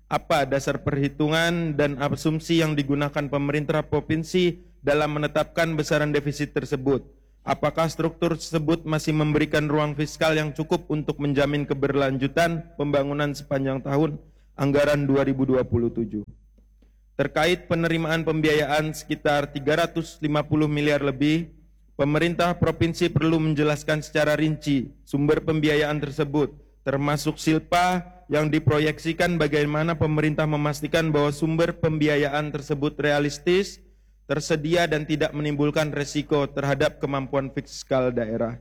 Apa dasar perhitungan dan asumsi yang digunakan pemerintah provinsi dalam menetapkan besaran defisit tersebut? Apakah struktur tersebut masih memberikan ruang fiskal yang cukup untuk menjamin keberlanjutan pembangunan sepanjang tahun anggaran dua ribu dua puluh tujuh? Terkait penerimaan pembiayaan sekitar tiga ratus lima puluh miliar lebih, pemerintah provinsi perlu menjelaskan secara rinci sumber pembiayaan tersebut, termasuk silpa yang diproyeksikan, bagaimana pemerintah memastikan bahwa sumber pembiayaan tersebut realistis, tersedia dan tidak menimbulkan resiko terhadap kemampuan fiskal daerah.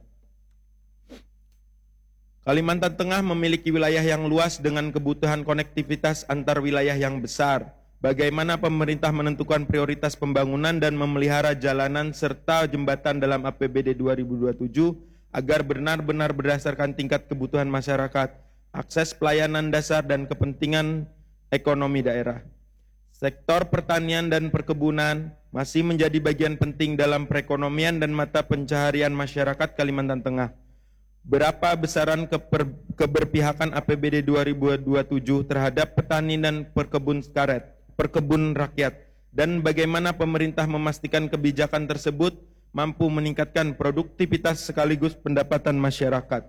Kalimantan Tengah memiliki wilayah yang luas dengan kebutuhan konektivitas antar wilayah yang besar. Bagaimana pemerintah menentukan prioritas pembangunan dan memelihara jalanan serta jembatan dalam A P B D dua ribu dua puluh tujuh agar benar-benar berdasarkan tingkat kebutuhan masyarakat, akses pelayanan dasar dan kepentingan ekonomi daerah. Sektor pertanian dan perkebunan masih menjadi bagian penting dalam perekonomian dan mata pencaharian masyarakat Kalimantan Tengah. Berapa besaran keper, keberpihakan A P B D dua ribu dua puluh tujuh terhadap petani dan perkebun karet, perkebun rakyat, dan bagaimana pemerintah memastikan kebijakan tersebut mampu meningkatkan produktivitas sekaligus pendapatan masyarakat.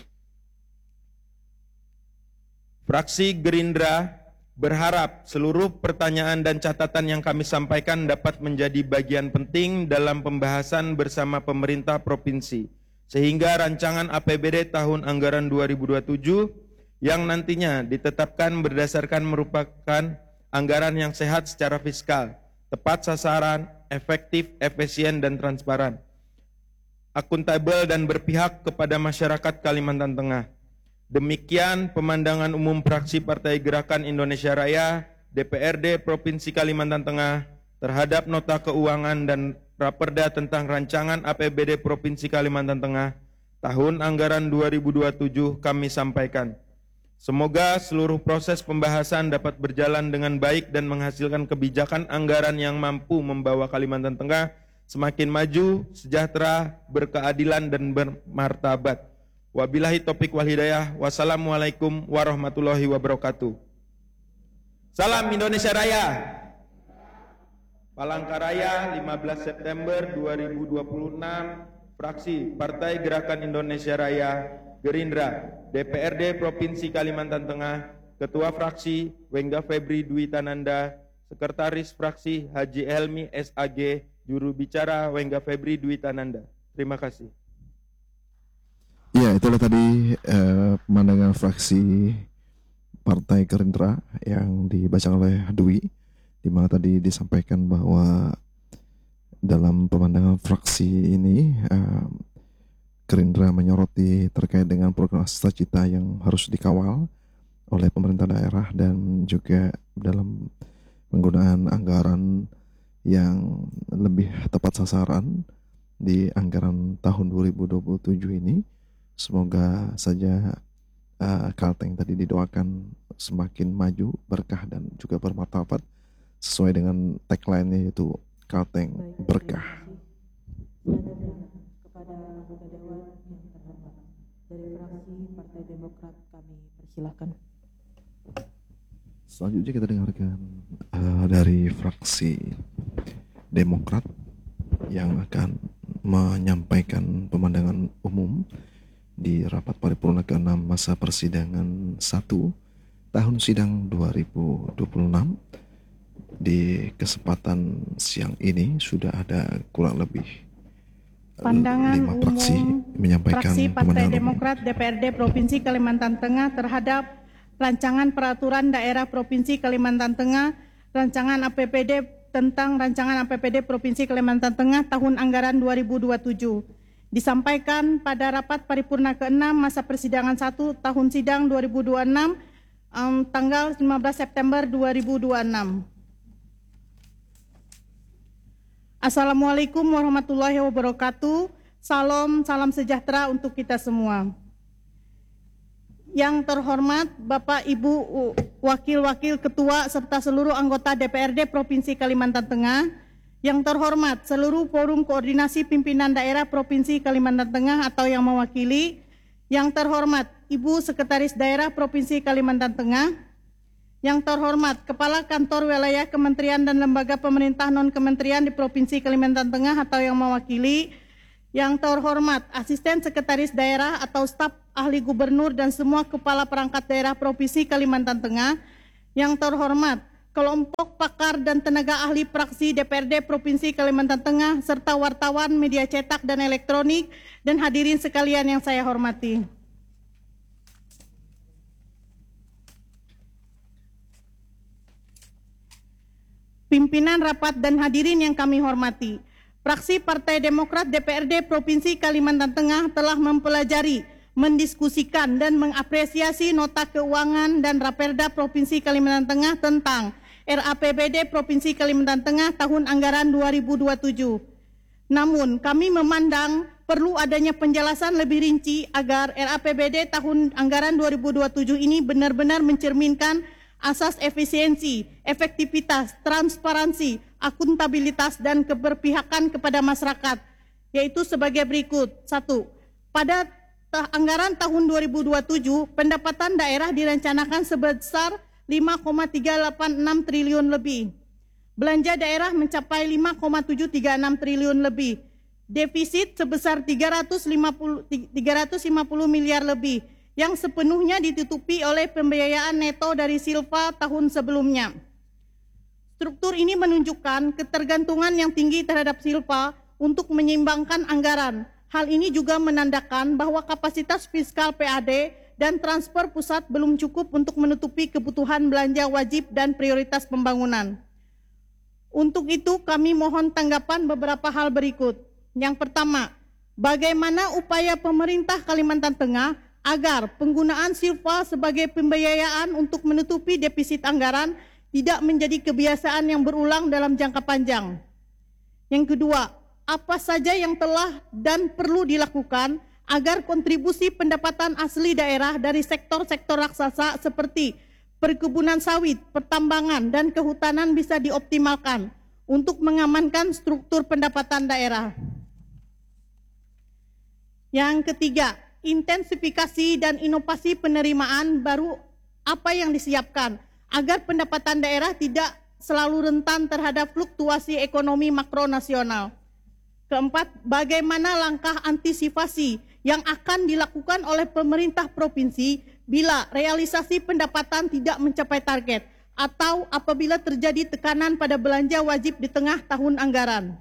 Fraksi Gerindra berharap seluruh pertanyaan dan catatan yang kami sampaikan dapat menjadi bagian penting dalam pembahasan bersama pemerintah provinsi, sehingga rancangan A P B D tahun anggaran dua ribu dua puluh tujuh yang nantinya ditetapkan berdasarkan merupakan anggaran yang sehat secara fiskal, tepat sasaran, efektif, efisien, dan transparan, akuntabel dan berpihak kepada masyarakat Kalimantan Tengah. Demikian pemandangan umum fraksi Partai Gerakan Indonesia Raya D P R D Provinsi Kalimantan Tengah terhadap nota keuangan dan raperda tentang rancangan A P B D Provinsi Kalimantan Tengah tahun anggaran dua ribu dua puluh tujuh kami sampaikan. Semoga seluruh proses pembahasan dapat berjalan dengan baik dan menghasilkan kebijakan anggaran yang mampu membawa Kalimantan Tengah semakin maju, sejahtera, berkeadilan, dan bermartabat. Wabillahi taufiq wal hidayah. Wassalamualaikum warahmatullahi wabarakatuh. Salam Indonesia Raya. Palangkaraya, lima belas September dua ribu dua puluh enam, fraksi Partai Gerakan Indonesia Raya, Gerindra, D P R D Provinsi Kalimantan Tengah, Ketua Fraksi Wengga Febri Dwi Tananda, Sekretaris Fraksi Haji Helmi S A G, Juru Bicara Wengga Febri Dwi Tananda. Terima kasih. Ya, itulah tadi eh, pemandangan fraksi Partai Gerindra yang dibaca oleh Dwi, di mana tadi disampaikan bahwa dalam pemandangan fraksi ini eh, Gerindra menyoroti terkait dengan program cita-cita yang harus dikawal oleh pemerintah daerah dan juga dalam penggunaan anggaran yang lebih tepat sasaran di anggaran tahun dua ribu dua puluh tujuh ini. Semoga saja uh, Kalteng tadi didoakan semakin maju, berkah, dan juga bermartabat sesuai dengan tagline-nya, yaitu Kalteng berkah. Selanjutnya kepada anggota Dewan yang terhormat dari fraksi Partai Demokrat kami persilahkan. Selanjutnya kita dengarkan uh, dari fraksi Demokrat yang akan menyampaikan pemandangan umum di rapat paripurna keenam masa persidangan satu tahun sidang dua ribu dua puluh enam. Di kesempatan siang ini sudah ada kurang lebih pandangan lima fraksi umum menyampaikan fraksi Partai pemandangan Demokrat D P R D Provinsi Kalimantan Tengah terhadap rancangan peraturan daerah Provinsi Kalimantan Tengah, rancangan A P B D tentang rancangan A P B D Provinsi Kalimantan Tengah tahun anggaran dua ribu dua puluh tujuh. Disampaikan pada rapat paripurna keenam masa persidangan satu tahun sidang dua ribu dua puluh enam um, tanggal lima belas September dua ribu dua puluh enam. Assalamualaikum warahmatullahi wabarakatuh. Salam, salam sejahtera untuk kita semua. Yang terhormat Bapak Ibu Wakil-Wakil Ketua serta seluruh anggota D P R D Provinsi Kalimantan Tengah. Yang terhormat seluruh forum koordinasi pimpinan daerah Provinsi Kalimantan Tengah atau yang mewakili. Yang terhormat Ibu Sekretaris Daerah Provinsi Kalimantan Tengah. Yang terhormat Kepala Kantor Wilayah Kementerian dan Lembaga Pemerintah Non-Kementerian di Provinsi Kalimantan Tengah atau yang mewakili. Yang terhormat Asisten Sekretaris Daerah atau staf ahli gubernur dan semua kepala perangkat daerah Provinsi Kalimantan Tengah. Yang terhormat kelompok pakar dan tenaga ahli praksi D P R D Provinsi Kalimantan Tengah serta wartawan media cetak dan elektronik dan hadirin sekalian yang saya hormati. Pimpinan rapat dan hadirin yang kami hormati. Fraksi Partai Demokrat D P R D Provinsi Kalimantan Tengah telah mempelajari, mendiskusikan dan mengapresiasi nota keuangan dan Raperda Provinsi Kalimantan Tengah tentang R A P B D Provinsi Kalimantan Tengah tahun anggaran dua ribu dua puluh tujuh. Namun kami memandang perlu adanya penjelasan lebih rinci agar R A P B D tahun anggaran dua ribu dua puluh tujuh ini benar-benar mencerminkan asas efisiensi, efektivitas, transparansi, akuntabilitas, dan keberpihakan kepada masyarakat, yaitu sebagai berikut. Satu, pada ta anggaran tahun dua ribu dua puluh tujuh, pendapatan daerah direncanakan sebesar lima koma tiga delapan enam triliun lebih. Belanja daerah mencapai lima koma tujuh tiga enam triliun lebih. Defisit sebesar tiga ratus lima puluh miliar lebih, yang sepenuhnya ditutupi oleh pembiayaan neto dari Silva tahun sebelumnya. Struktur ini menunjukkan ketergantungan yang tinggi terhadap Silva untuk menyeimbangkan anggaran. Hal ini juga menandakan bahwa kapasitas fiskal P A D dan transfer pusat belum cukup untuk menutupi kebutuhan belanja wajib dan prioritas pembangunan. Untuk itu kami mohon tanggapan beberapa hal berikut. Yang pertama, bagaimana upaya pemerintah Kalimantan Tengah agar penggunaan Silva sebagai pembiayaan untuk menutupi defisit anggaran tidak menjadi kebiasaan yang berulang dalam jangka panjang. Yang kedua, apa saja yang telah dan perlu dilakukan agar kontribusi pendapatan asli daerah dari sektor-sektor raksasa seperti perkebunan sawit, pertambangan, dan kehutanan bisa dioptimalkan untuk mengamankan struktur pendapatan daerah. Yang ketiga, intensifikasi dan inovasi penerimaan baru apa yang disiapkan agar pendapatan daerah tidak selalu rentan terhadap fluktuasi ekonomi makro nasional. Keempat, bagaimana langkah antisipasi yang akan dilakukan oleh pemerintah provinsi bila realisasi pendapatan tidak mencapai target atau apabila terjadi tekanan pada belanja wajib di tengah tahun anggaran.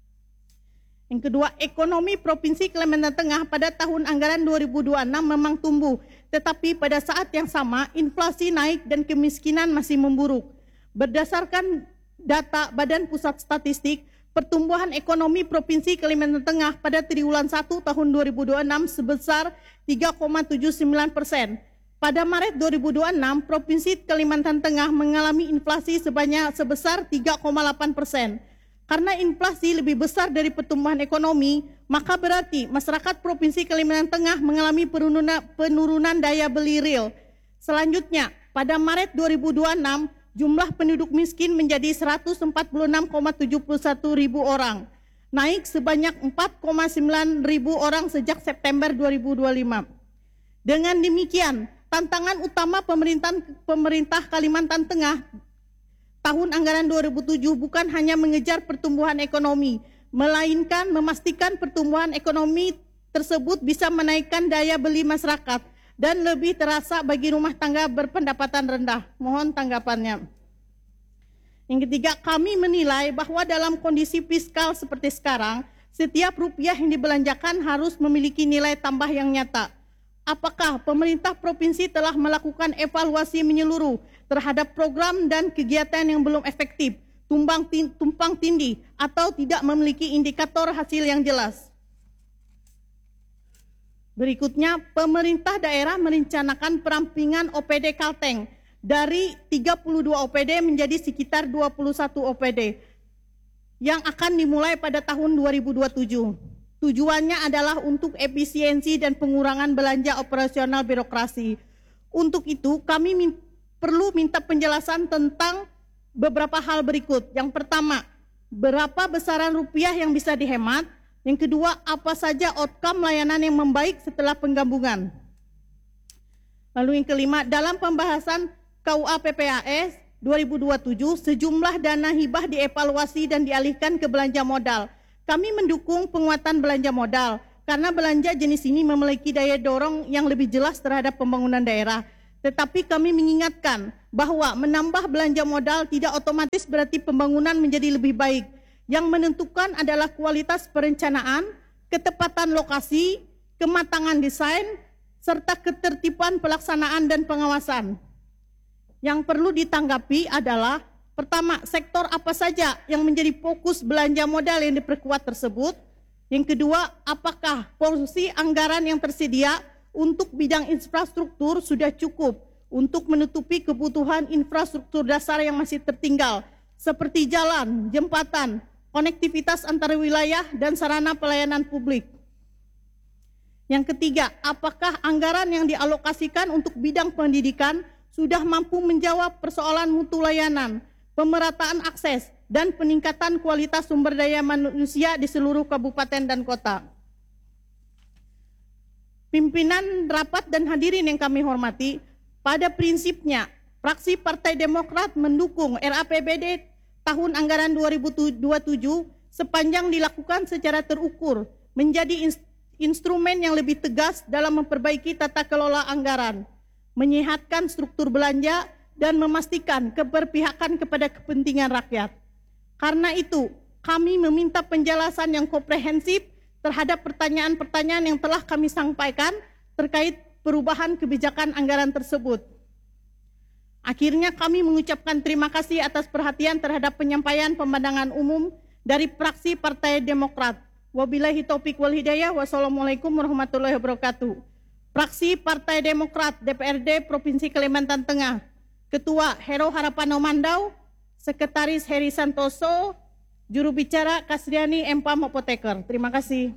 Yang kedua, ekonomi Provinsi Kalimantan Tengah pada tahun anggaran dua ribu dua puluh enam memang tumbuh, tetapi pada saat yang sama inflasi naik dan kemiskinan masih memburuk. Berdasarkan data Badan Pusat Statistik, pertumbuhan ekonomi Provinsi Kalimantan Tengah pada triwulan satu tahun dua ribu dua puluh enam sebesar tiga koma tujuh sembilan persen. Pada Maret dua ribu dua puluh enam, Provinsi Kalimantan Tengah mengalami inflasi sebanyak sebesar tiga koma delapan persen. Karena inflasi lebih besar dari pertumbuhan ekonomi, maka berarti masyarakat Provinsi Kalimantan Tengah mengalami penurunan, penurunan daya beli real. Selanjutnya, pada Maret dua ribu dua puluh enam, jumlah penduduk miskin menjadi seratus empat puluh enam koma tujuh satu ribu orang, naik sebanyak empat koma sembilan ribu orang sejak September dua ribu dua puluh lima. Dengan demikian, tantangan utama pemerintah, pemerintah Kalimantan Tengah tahun anggaran dua ribu tujuh bukan hanya mengejar pertumbuhan ekonomi, melainkan memastikan pertumbuhan ekonomi tersebut bisa menaikkan daya beli masyarakat dan lebih terasa bagi rumah tangga berpendapatan rendah. Mohon tanggapannya. Yang ketiga, kami menilai bahwa dalam kondisi fiskal seperti sekarang, setiap rupiah yang dibelanjakan harus memiliki nilai tambah yang nyata. Apakah pemerintah provinsi telah melakukan evaluasi menyeluruh terhadap program dan kegiatan yang belum efektif, tumbang tumpang tindih, atau tidak memiliki indikator hasil yang jelas? Berikutnya, pemerintah daerah merencanakan perampingan O P D Kalteng dari tiga puluh dua O P D menjadi sekitar dua puluh satu O P D yang akan dimulai pada tahun dua ribu dua puluh tujuh. Tujuannya adalah untuk efisiensi dan pengurangan belanja operasional birokrasi. Untuk itu, kami min- perlu minta penjelasan tentang beberapa hal berikut. Yang pertama, berapa besaran rupiah yang bisa dihemat? Yang kedua, apa saja outcome layanan yang membaik setelah penggabungan? Lalu yang kelima, dalam pembahasan K U A P P A S dua ribu dua puluh tujuh, sejumlah dana hibah dievaluasi dan dialihkan ke belanja modal. Kami mendukung penguatan belanja modal karena belanja jenis ini memiliki daya dorong yang lebih jelas terhadap pembangunan daerah. Tetapi kami mengingatkan bahwa menambah belanja modal tidak otomatis berarti pembangunan menjadi lebih baik. Yang menentukan adalah kualitas perencanaan, ketepatan lokasi, kematangan desain, serta ketertiban pelaksanaan dan pengawasan. Yang perlu ditanggapi adalah, pertama, sektor apa saja yang menjadi fokus belanja modal yang diperkuat tersebut. Yang kedua, apakah porsi anggaran yang tersedia untuk bidang infrastruktur sudah cukup untuk menutupi kebutuhan infrastruktur dasar yang masih tertinggal, seperti jalan, jembatan, konektivitas antar wilayah, dan sarana pelayanan publik. Yang ketiga, apakah anggaran yang dialokasikan untuk bidang pendidikan sudah mampu menjawab persoalan mutu layanan, pemerataan akses, dan peningkatan kualitas sumber daya manusia di seluruh kabupaten dan kota. Pimpinan rapat dan hadirin yang kami hormati, pada prinsipnya, fraksi Partai Demokrat mendukung R A P B D tahun anggaran dua ribu dua puluh tujuh sepanjang dilakukan secara terukur, menjadi instrumen yang lebih tegas dalam memperbaiki tata kelola anggaran, menyehatkan struktur belanja, dan memastikan keberpihakan kepada kepentingan rakyat. Karena itu, kami meminta penjelasan yang komprehensif terhadap pertanyaan-pertanyaan yang telah kami sampaikan terkait perubahan kebijakan anggaran tersebut. Akhirnya kami mengucapkan terima kasih atas perhatian terhadap penyampaian pemandangan umum dari fraksi Partai Demokrat. Wabillahi taufik wal hidayah. Wassalamualaikum warahmatullahi wabarakatuh. Fraksi Partai Demokrat D P R D Provinsi Kalimantan Tengah, Ketua Hero Harapan Omandau, Sekretaris Heri Santoso, Juru Bicara Kasriani Empam Apoteker. Terima kasih.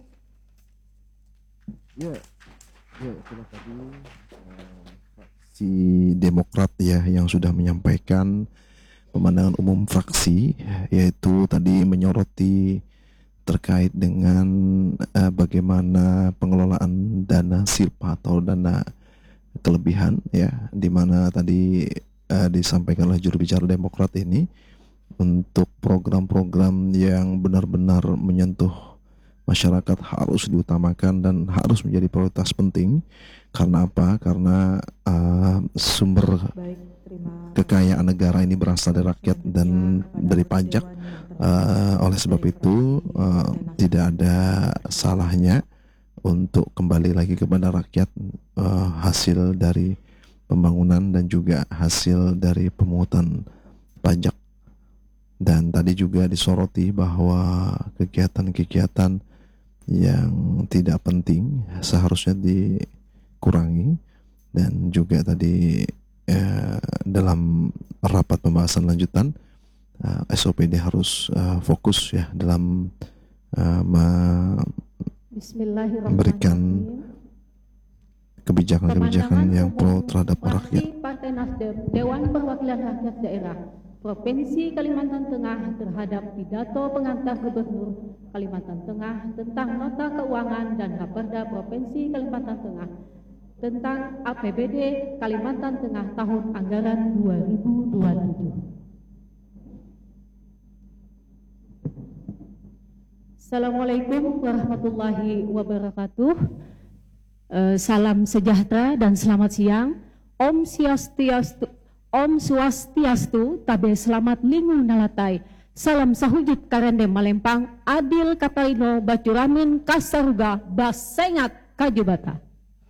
Ya, ya itulah tadi eh, fraksi Demokrat ya yang sudah menyampaikan pemandangan umum fraksi, yaitu tadi menyoroti terkait dengan uh, bagaimana pengelolaan dana silpa atau dana kelebihan ya, di mana tadi uh, disampaikan oleh juru bicara Demokrat ini untuk program-program yang benar-benar menyentuh masyarakat harus diutamakan dan harus menjadi prioritas penting. Karena apa? Karena uh, sumber Baik, terima kekayaan negara ini berasal dari rakyat dan dari pajak. Uh, oleh sebab itu uh, tidak ada salahnya untuk kembali lagi kepada rakyat uh, hasil dari pembangunan dan juga hasil dari pemungutan pajak. Dan tadi juga disoroti bahwa kegiatan-kegiatan yang tidak penting seharusnya dikurangi, dan juga tadi eh, dalam rapat pembahasan lanjutan uh, S O P D harus uh, fokus ya dalam uh, memberikan kebijakan-kebijakan yang pro terhadap rakyat. Partai Nasdem Dewan Perwakilan Rakyat Daerah Provinsi Kalimantan Tengah terhadap pidato pengantar Gubernur Kalimantan Tengah tentang nota keuangan dan Raperda Provinsi Kalimantan Tengah tentang A P B D Kalimantan Tengah tahun anggaran dua ribu dua puluh tujuh. Assalamualaikum warahmatullahi wabarakatuh. Eh, salam sejahtera dan selamat siang. Om Swastiastu, Om Swastiastu, tabe selamat lingu nalatai. Salam sahujit karende Malempang, adil katalino bacuramin kasaruga basengat kajubata.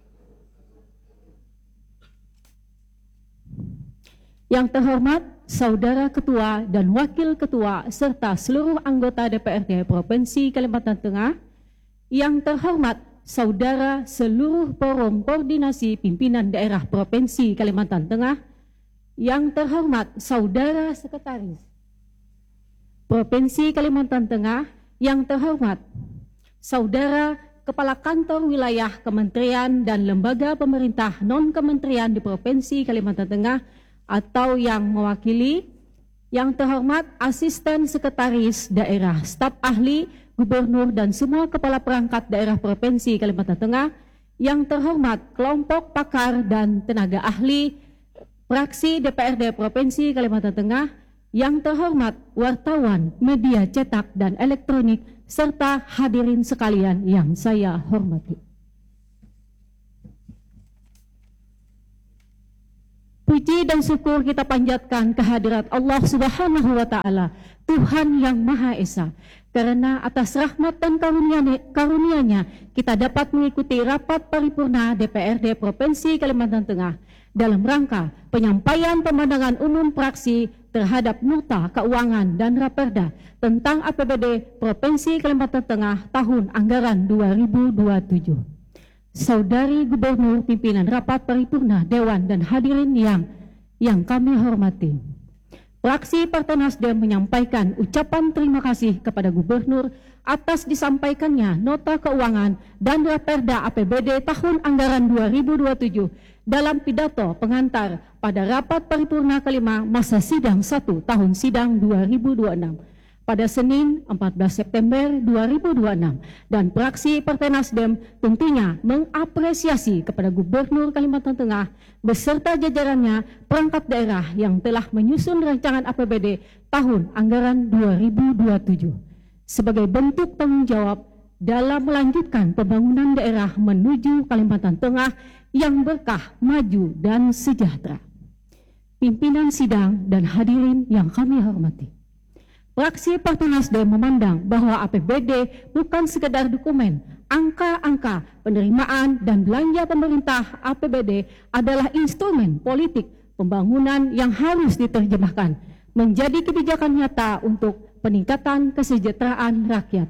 Yang terhormat Saudara Ketua dan Wakil Ketua serta seluruh anggota D P R D Provinsi Kalimantan Tengah. Yang terhormat Saudara seluruh Forum Koordinasi Pimpinan Daerah Provinsi Kalimantan Tengah. Yang terhormat Saudara Sekretaris Provinsi Kalimantan Tengah. Yang terhormat Saudara Kepala Kantor Wilayah Kementerian dan Lembaga Pemerintah Non-Kementerian di Provinsi Kalimantan Tengah atau yang mewakili. Yang terhormat Asisten Sekretaris Daerah, Staf Ahli, Gubernur dan semua Kepala Perangkat Daerah Provinsi Kalimantan Tengah. Yang terhormat kelompok pakar dan tenaga ahli Fraksi D P R D Provinsi Kalimantan Tengah, yang terhormat wartawan, media cetak dan elektronik, serta hadirin sekalian yang saya hormati. Puji dan syukur kita panjatkan kehadirat Allah Subhanahu wa Ta'ala, Tuhan yang Maha Esa, karena atas rahmat dan karunia-Nya kita dapat mengikuti rapat paripurna D P R D Provinsi Kalimantan Tengah dalam rangka penyampaian pemandangan umum fraksi terhadap nota keuangan dan raperda tentang A P B D Provinsi Kalimantan Tengah tahun anggaran dua ribu dua puluh tujuh. Saudari Gubernur, pimpinan rapat paripurna Dewan dan hadirin yang yang kami hormati. Fraksi Partai Nasdem menyampaikan ucapan terima kasih kepada Gubernur atas disampaikannya nota keuangan dan raperda A P B D tahun anggaran dua ribu dua puluh tujuh dalam pidato pengantar pada rapat paripurna kelima masa sidang satu tahun sidang dua ribu dua puluh enam pada Senin empat belas September dua ribu dua puluh enam, dan fraksi Partai Nasdem tentunya mengapresiasi kepada Gubernur Kalimantan Tengah beserta jajarannya perangkat daerah yang telah menyusun rancangan A P B D tahun anggaran dua ribu dua puluh tujuh sebagai bentuk tanggung jawab dalam melanjutkan pembangunan daerah menuju Kalimantan Tengah yang berkah, maju, dan sejahtera. Pimpinan sidang dan hadirin yang kami hormati. Fraksi Partai Nasdem memandang bahwa A P B D bukan sekedar dokumen, angka-angka penerimaan dan belanja pemerintah. A P B D adalah instrumen politik pembangunan yang harus diterjemahkan menjadi kebijakan nyata untuk peningkatan kesejahteraan rakyat.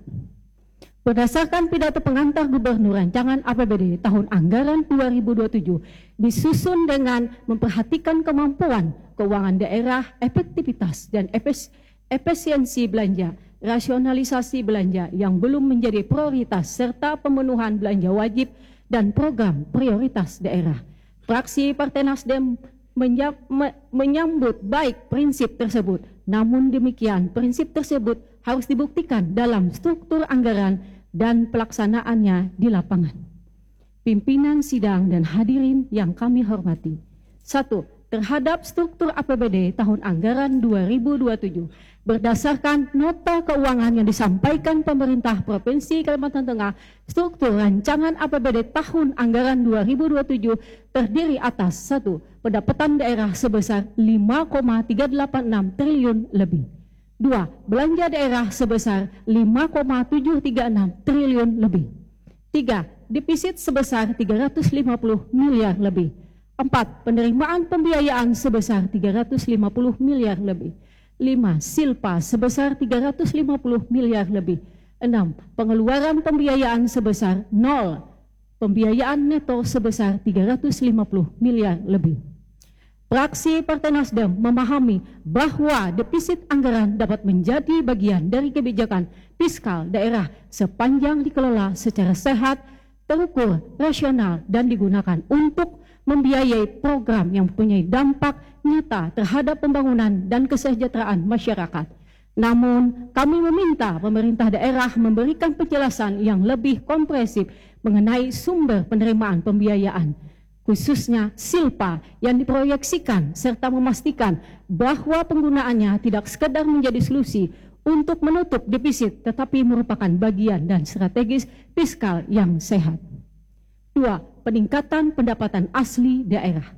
Berdasarkan pidato pengantar Gubernur, rancangan A P B D tahun anggaran dua ribu dua puluh tujuh disusun dengan memperhatikan kemampuan keuangan daerah, efektivitas dan efisiensi efisiensi belanja, rasionalisasi belanja yang belum menjadi prioritas, serta pemenuhan belanja wajib dan program prioritas daerah. Fraksi Partai Nasdem menyambut baik prinsip tersebut, namun demikian prinsip tersebut harus dibuktikan dalam struktur anggaran dan pelaksanaannya di lapangan. Pimpinan sidang dan hadirin yang kami hormati. Satu, terhadap struktur A P B D tahun anggaran dua ribu dua puluh tujuh berdasarkan nota keuangan yang disampaikan pemerintah Provinsi Kalimantan Tengah, struktur rancangan A P B D tahun anggaran dua ribu dua puluh tujuh terdiri atas satu, pendapatan daerah sebesar lima koma tiga delapan enam triliun lebih. Dua, belanja daerah sebesar lima koma tujuh tiga enam triliun lebih. Tiga, defisit sebesar tiga ratus lima puluh miliar lebih. Empat, penerimaan pembiayaan sebesar tiga ratus lima puluh miliar lebih. Lima, silpa sebesar tiga ratus lima puluh miliar lebih. Enam, pengeluaran pembiayaan sebesar nol. Pembiayaan neto sebesar tiga ratus lima puluh miliar lebih. Fraksi Partai Nasdem memahami bahwa defisit anggaran dapat menjadi bagian dari kebijakan fiskal daerah sepanjang dikelola secara sehat, terukur, rasional, dan digunakan untuk membiayai program yang mempunyai dampak nyata terhadap pembangunan dan kesejahteraan masyarakat. Namun, kami meminta pemerintah daerah memberikan penjelasan yang lebih komprehensif mengenai sumber penerimaan pembiayaan, khususnya silpa yang diproyeksikan, serta memastikan bahwa penggunaannya tidak sekedar menjadi solusi untuk menutup defisit, tetapi merupakan bagian dan strategis fiskal yang sehat. Dua, peningkatan pendapatan asli daerah.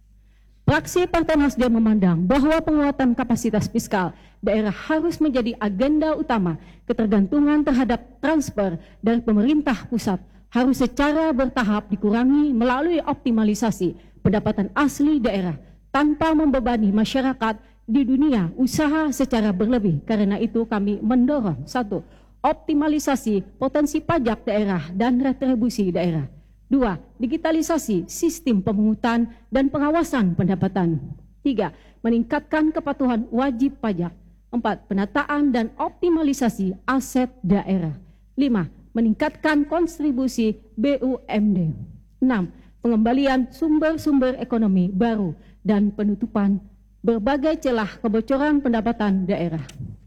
Fraksi Partai Nasdem memandang bahwa penguatan kapasitas fiskal daerah harus menjadi agenda utama. Ketergantungan terhadap transfer dari pemerintah pusat harus secara bertahap dikurangi melalui optimalisasi pendapatan asli daerah tanpa membebani masyarakat di dunia usaha secara berlebih. Karena itu kami mendorong satu, optimalisasi potensi pajak daerah dan retribusi daerah. Dua, digitalisasi sistem pemungutan dan pengawasan pendapatan. Tiga, meningkatkan kepatuhan wajib pajak. Empat, penataan dan optimalisasi aset daerah. Lima, meningkatkan kontribusi B U M D. Enam, pengembalian sumber-sumber ekonomi baru dan penutupan berbagai celah kebocoran pendapatan daerah.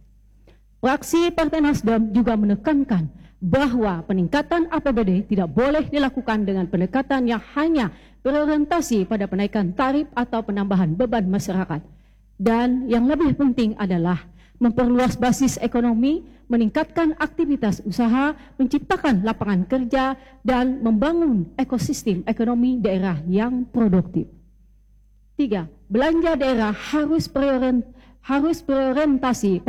Fraksi Partai Nasdem juga menekankan bahwa peningkatan A P B D tidak boleh dilakukan dengan pendekatan yang hanya berorientasi pada penaikan tarif atau penambahan beban masyarakat. Dan yang lebih penting adalah memperluas basis ekonomi, meningkatkan aktivitas usaha, menciptakan lapangan kerja, dan membangun ekosistem ekonomi daerah yang produktif. Tiga, belanja daerah harus berorient- harus berorientasi